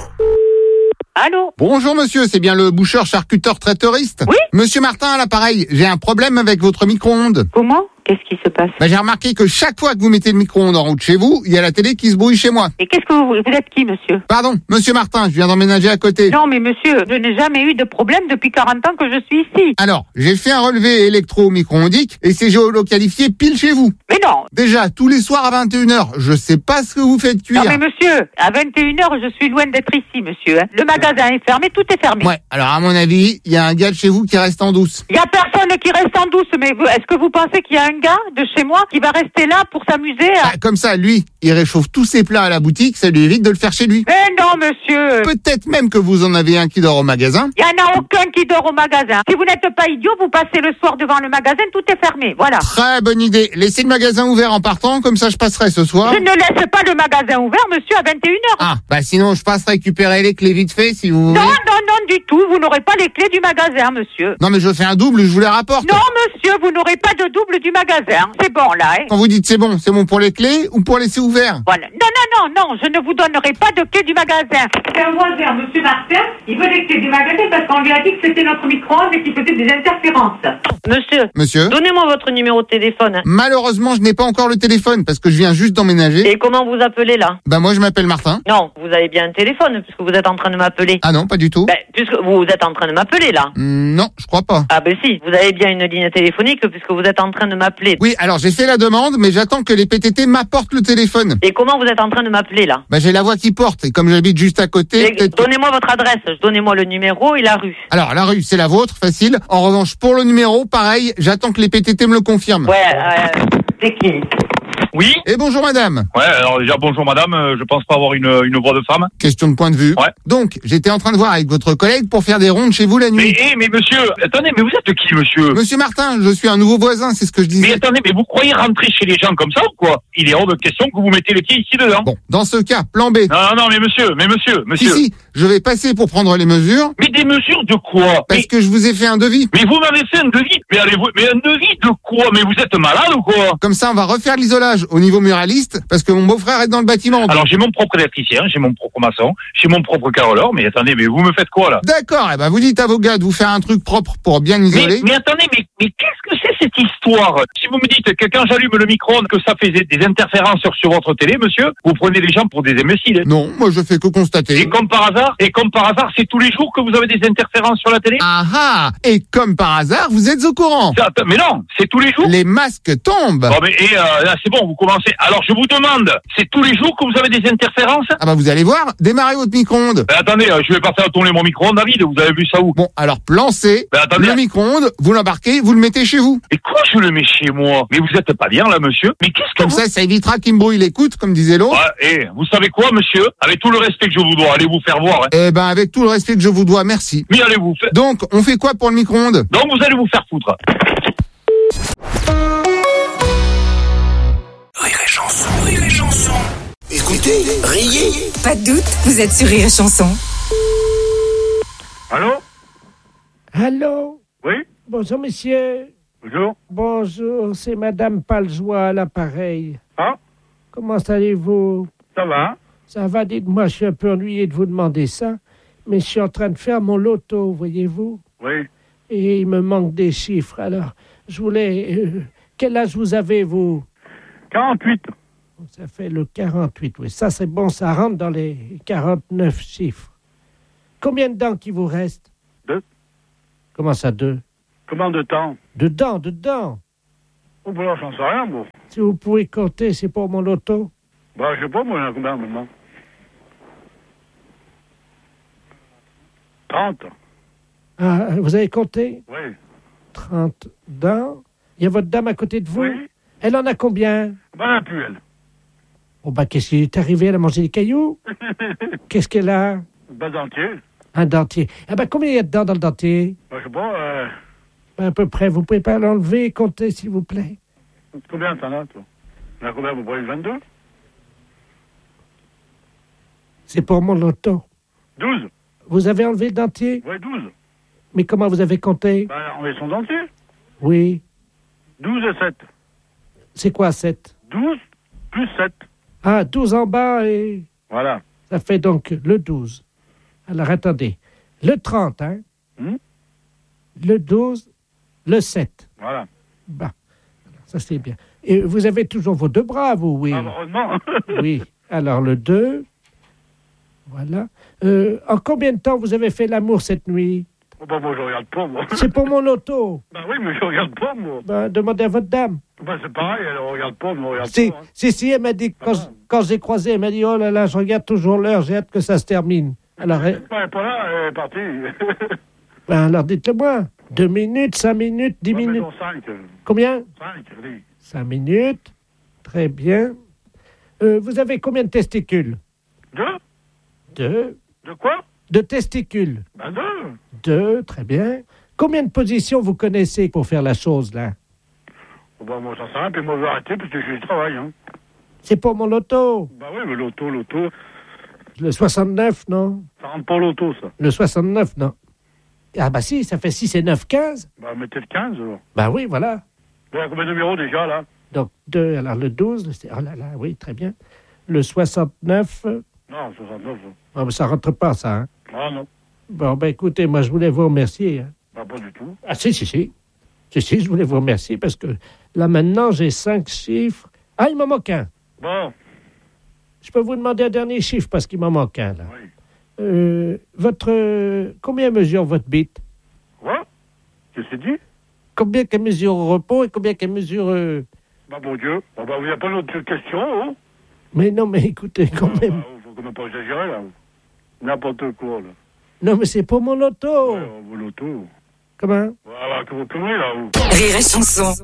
Allô? Bonjour monsieur, c'est bien le boucheur charcuteur traiteuriste? Oui. Monsieur Martin à l'appareil, j'ai un problème avec votre micro-ondes. Comment? Qu'est-ce qui se passe? Ben, j'ai remarqué que chaque fois que vous mettez le micro-ondes en route chez vous, il y a la télé qui se brouille chez moi. Et qu'est-ce que vous... Vous êtes qui, monsieur? Pardon, monsieur Martin, je viens d'emménager à côté. Non, mais monsieur, je n'ai jamais eu de problème depuis quarante ans que je suis ici. Alors, j'ai fait un relevé électro-micro-ondique et c'est géolocalifié pile chez vous. Mais non. Déjà, tous les soirs à vingt et une heures, je sais pas ce que vous faites cuire. Non, mais monsieur, à vingt et une heures, je suis loin d'être ici, monsieur. Hein. Le magasin est fermé, tout est fermé. Ouais, alors à mon avis, il y a un gars de chez vous qui reste en douce. Il y a personne qui reste en douce, mais vous- est-ce que vous pensez qu'il y a un gars de chez moi qui va rester là pour s'amuser à... Ah, comme ça, lui, il réchauffe tous ses plats à la boutique, ça lui évite de le faire chez lui. Mais non, monsieur. Peut-être même que vous en avez un qui dort au magasin. Il n'y en a aucun qui dort au magasin. Si vous n'êtes pas idiot, vous passez le soir devant le magasin, tout est fermé. Voilà. Très bonne idée. Laissez le magasin ouvert en partant, comme ça je passerai ce soir. Je ne laisse pas le magasin ouvert, monsieur, à vingt et une heures. Ah, bah sinon je passe récupérer les clés vite fait si vous voulez. Non, non, non, du tout. Vous n'aurez pas les clés du magasin, monsieur. Non mais je fais un double, je vous les rapporte. Non, monsieur, vous n'aurez pas de double du magasin. C'est bon, là, hein. Quand vous dites c'est bon, c'est bon pour les clés ou pour laisser ouvert? Voilà. Non, non, non, non, je ne vous donnerai pas de clés du magasin. C'est un voisin, monsieur Martin. Il veut les clés du magasin parce qu'on lui a dit que c'était notre micro-ondes et qu'il faisait des interférences. Monsieur. Monsieur Donnez-moi votre numéro de téléphone. Malheureusement, je n'ai pas encore le téléphone parce que je viens juste d'emménager. Et comment vous appelez là? Bah moi je m'appelle Martin. Non, vous avez bien un téléphone puisque vous êtes en train de m'appeler. Ah non, pas du tout. Ben, puisque vous êtes en train de m'appeler là. Mm, non, je crois pas. Ah ben si, vous avez bien une ligne téléphonique puisque vous êtes en train de m'appeler. Oui, alors j'ai fait la demande, mais j'attends que les P T T m'apportent le téléphone. Et comment vous êtes en train de m'appeler là? Bah j'ai la voix qui porte et comme j'habite juste à côté. Et peut-être- Donnez-moi votre adresse, donnez-moi le numéro et la rue. Alors la rue c'est la vôtre, facile. En revanche pour le numéro, pareil, j'attends que les P T T me le confirment. Ouais, euh, c'est qui? Oui. Et bonjour madame. Ouais, alors déjà bonjour madame, euh, je pense pas avoir une, une voix de femme. Question de point de vue. Ouais. Donc, j'étais en train de voir avec votre collègue pour faire des rondes chez vous la Mais, nuit. eh, mais monsieur, attendez, mais vous êtes qui monsieur? Monsieur Martin, je suis un nouveau voisin, c'est ce que je disais. Mais attendez, mais vous croyez rentrer chez les gens comme ça ou quoi? Il est hors de question que vous mettez les pieds ici dedans. Bon, dans ce cas, plan B. Non, non, non, mais monsieur, mais monsieur, monsieur. Si, si, je vais passer pour prendre les mesures. Mais des mesures de quoi? Parce mais, que je vous ai fait un devis. mais vous m'avez fait un devis. Mais allez-vous, mais un devis de quoi? Mais vous êtes malade ou quoi? Comme ça, on va refaire l'isolage au niveau muraliste, parce que mon beau-frère est dans le bâtiment. Alors j'ai mon propre électricien, j'ai mon propre maçon, j'ai mon propre carreleur, mais attendez, mais vous me faites quoi là? D'accord, eh ben vous dites à vos gars de vous faire un truc propre pour bien Mais, isoler. mais attendez, mais, mais qu'est-ce que c'est cette histoire? Si vous me dites que quand j'allume le micro-ondes, que ça fait des des interférences sur, sur votre télé, monsieur, vous prenez les gens pour des imbéciles. hein. Non, moi je fais que constater. Et comme par hasard, et comme par hasard, c'est tous les jours que vous avez des interférences sur la télé? Ah ah. Et comme par hasard, vous êtes au courant. Ça, Mais non, c'est tous les jours. Les masques tombent. Bon, mais et, euh, là, c'est bon, vous commencez. Alors je vous demande, c'est tous les jours que vous avez des interférences? Ah bah vous allez voir, démarrez votre micro-ondes. Ben, attendez, euh, je vais pas faire tourner mon micro-ondes, David, vous avez vu ça où? Bon, alors plan C, Ben, attendez. le micro-ondes, vous l'embarquez, vous le mettez chez vous. Et quoi je le mets chez moi? Mais vous êtes pas bien là, monsieur? Mais qu'est-ce que Comme vous... ça, ça évitera qu'il me brouille l'écoute, comme disait l'autre. Ouais, et vous savez quoi, monsieur? Avec tout le respect que je vous dois, allez vous faire voir. Hein. Eh ben avec tout le respect que je vous dois, merci. Mais allez vous faire... Donc, on fait quoi pour le micro-ondes? Donc vous allez vous faire foutre. Rire et chanson, rire et chanson. Écoutez, riez. Pas de doute, vous êtes sur Rire et Chanson. Allô? Allô? Oui? Bonjour, monsieur. Bonjour. Bonjour, c'est Madame Paljoie à l'appareil. Ah? Comment allez-vous? Ça va. Ça va, dites-moi, je suis un peu ennuyé de vous demander ça, mais je suis en train de faire mon loto, voyez-vous? Oui. Et il me manque des chiffres, alors je voulais... Euh, quel âge vous avez, vous? quarante-huit. Ça fait le quarante-huit, oui. Ça, c'est bon, ça rentre dans les quarante-neuf chiffres. Combien de dents qui vous reste? Deux. Comment ça, deux? Combien de temps? De dents, de dents. Oh, ben là, j'en sais rien, bon. Si vous pouvez compter, c'est pour mon loto. Bah, je sais pas, moi, il y en a combien maintenant? trente. Ah, vous avez compté? Oui. trente dents. Il y a votre dame à côté de vous? Oui. Elle en a combien? Ben, elle a plus, elle. Oh, bah, qu'est-ce qui est arrivé? Elle a mangé des cailloux? Qu'est-ce qu'elle a? Ben, dentier. Un dentier. Ah, bah, combien il y a de dents dans le dentier? Ben, je sais pas, euh... Ben, à peu près. Vous pouvez pas l'enlever et compter, s'il vous plaît? Combien t'en as, toi? Il y en a combien, vous prenez vingt-deux? C'est pour mon loto. douze. Vous avez enlevé le dentier? Oui, douze. Mais comment vous avez compté? Ben, on met son dentier. Oui. douze et sept. C'est quoi, sept? douze plus sept. Ah, douze en bas et... Voilà. Ça fait donc le douze. Alors, attendez. Le trente, hein? Hmm? Le douze, le sept. Voilà. Bah, ça c'est bien. Et vous avez toujours vos deux bras, vous, oui? Ah, heureusement. Oui. Alors, le deux. Voilà. Euh, en combien de temps vous avez fait l'amour cette nuit? Oh, ben, moi, je regarde pas, moi. C'est pour mon loto. Ben oui, mais je regarde pas, moi. Ben, demandez à votre dame. Ben, c'est pareil, elle regarde pas, moi, regarde Si, pas. Hein. si, si, elle m'a dit, quand, je- quand j'ai croisé, elle m'a dit, oh là là, je regarde toujours l'heure, j'ai hâte que ça se termine. Alors, elle- Elle est pas là, elle est partie. ben, alors dites-le-moi. Deux minutes, cinq minutes, dix Ouais, minutes. mettons cinq. Combien? cinq, allez. Cinq minutes. Très bien. Euh, vous avez combien de testicules? Deux? Deux. De quoi? De testicules? Ben, deux. Deux, très bien. Combien de positions vous connaissez pour faire la chose, là? Oh, ben, moi, j'en sais rien, puis moi, je vais arrêter, parce que je travaille, hein. C'est pour mon loto. Ben oui, mais l'auto, l'auto, Le soixante-neuf, non? ça rentre pas l'auto, ça. Le soixante-neuf, non. Ah bah si, ça fait six et neuf, quinze. Ben, mettez le quinze, alors. Bah oui, voilà. Il y a combien de numéros, déjà, là? Donc deux, alors le douze, c'est... oh là là, oui, très bien. Le soixante-neuf, euh, Non, soixante-neuf. hein. oh, ben, ça rentre pas, ça. Hein. Ah, non. Bon, ben écoutez, moi je voulais vous remercier. Hein. Ben, pas du tout. Ah si, si, si. Si, si, je voulais vous remercier parce que là maintenant j'ai cinq chiffres. Ah, il m'en manque un. Bon. Je peux vous demander un dernier chiffre parce qu'il m'en manque un, là. Oui. Euh, votre... euh, combien mesure votre bite? Quoi? Qu'est-ce que c'est dit? Combien qu'elle mesure au repos et combien qu'elle mesure... euh, Ben, bon Dieu. Bon, ben, il n'y a pas d'autre question, hein? Mais non, mais écoutez, quand Ah, même... ben, faut quand même pas exagérer, là. N'importe quoi, là. Non, mais c'est pour mon loto. Ouais, vos lotos. Comment? Voilà, que vous conneries, là, vous. Rire et chanson.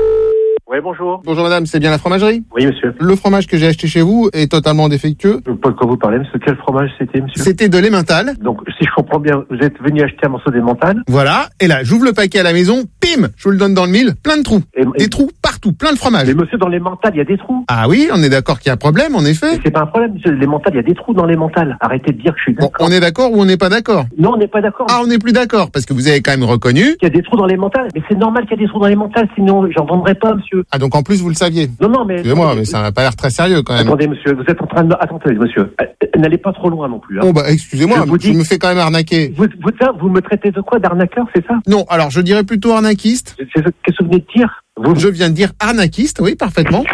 Oui, bonjour. Bonjour madame, c'est bien la fromagerie? Oui, monsieur. Le fromage que j'ai acheté chez vous est totalement défectueux. Je ne sais pas de quoi vous parlez, monsieur. Quel fromage c'était, monsieur? C'était de l'emmental. Donc, si je comprends bien, vous êtes venu acheter un morceau d'emmental. Voilà, et là, j'ouvre le paquet à la maison, pim, je vous le donne dans le mille, plein de trous. Et- Des et- trous partout, plein de fromage. Mais monsieur, dans l'emmental, il y a des trous. Ah oui, on est d'accord qu'il y a un problème, en effet. Mais c'est pas un problème, monsieur. L'emmental, il y a des trous dans l'emmental. Arrêtez de dire que je suis Bon, d'accord. on est d'accord ou on n'est pas d'accord? Non, on n'est pas d'accord. Ah, on n'est plus d'accord, parce que vous avez quand même reconnu. Il y a des trous dans l'emmental. Mais c'est normal qu'il y ait des trous dans l'emmental, sinon j'en vendrai pas, monsieur. Ah, donc en plus, vous le saviez. Non, non, mais... Excusez-moi, mais ça n'a pas l'air très sérieux quand même. Attendez, monsieur, vous êtes en train de... Attendez, monsieur. Euh, N'allez pas trop loin non plus. Hein. Bon, bah, excusez-moi, Je vous je dis- me fais quand même arnaquer. Vous, vous, ça, vous me traitez de quoi? D'arnaqueur, c'est ça? Non, alors je dirais plutôt arnaquiste. C'est- c'est- Qu'est-ce que vous venez de dire? Vous... Je viens de dire arnaquiste, oui, parfaitement.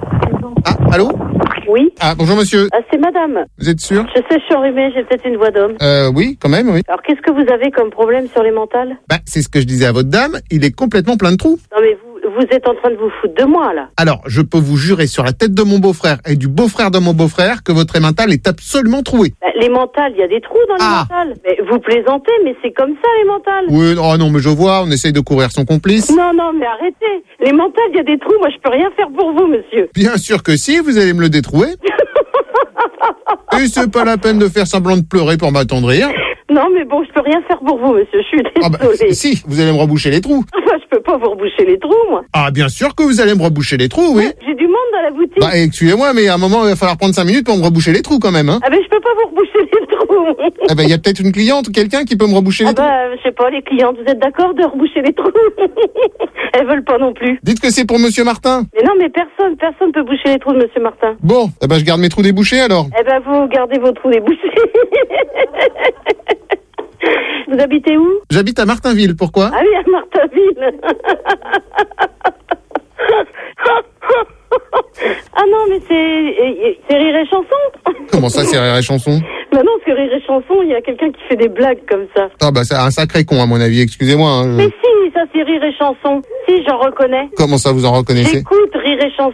Ah, allô? Oui. Ah, bonjour monsieur. Ah, c'est madame. Vous êtes sûr? Je sais, je suis enrhumée, j'ai peut-être une voix d'homme. Euh, oui, quand même, oui. Alors, qu'est-ce que vous avez comme problème sur les mentales? Bah, c'est ce que je disais à votre dame, il est complètement plein de trous. Non, mais vous, vous êtes en train de vous foutre de moi, là. Alors, je peux vous jurer sur la tête de mon beau-frère et du beau-frère de mon beau-frère que votre émental est absolument troué. Bah, les mentales, il y a des trous dans les Ah. mentales. Mais vous plaisantez, mais c'est comme ça, les mentales. Oui, oh non, mais je vois, on essaye de couvrir son complice. Non, non, mais arrêtez. Les mentales, il y a des trous. Moi, je peux rien faire pour vous, monsieur. Bien sûr que si, vous allez me le détrouer. Et c'est pas la peine de faire semblant de pleurer pour m'attendrir. Non, mais bon, je peux rien faire pour vous, monsieur. Je suis Ah bah, désolée. si, vous allez me reboucher les trous. Moi, je peux pas vous reboucher les trous, moi. Ah, bien sûr que vous allez me reboucher les trous, oui. J'ai du monde dans la boutique. Bah, excusez-moi, mais à un moment, il va falloir prendre cinq minutes pour me reboucher les trous quand même, hein. Ah, ben, je peux pas vous reboucher les trous. trous. Eh ben, il y a peut-être une cliente ou quelqu'un qui peut me reboucher les Ah trous. bah, je sais pas, les clientes, vous êtes d'accord de reboucher les trous? Elles veulent pas non plus. Dites que c'est pour Monsieur Martin. Mais non, mais personne, personne peut boucher les trous de Monsieur Martin. Bon, eh ben, je garde mes trous débouchés alors. Eh ben, vous gardez vos trous débouchés. Vous habitez où? J'habite à Martinville, pourquoi? Ah oui, à Martinville. Ah non, mais c'est c'est Rire et Chanson. Comment ça, c'est Rire et Chanson? Bah non, c'est Rire et Chanson, il y a quelqu'un qui fait des blagues comme ça. Ah bah c'est un sacré con à mon avis, excusez-moi. Hein, je- Mais si, ça c'est Rire et Chanson. Si, j'en reconnais. Comment ça, vous en reconnaissez? J'écoute Rire et Chanson.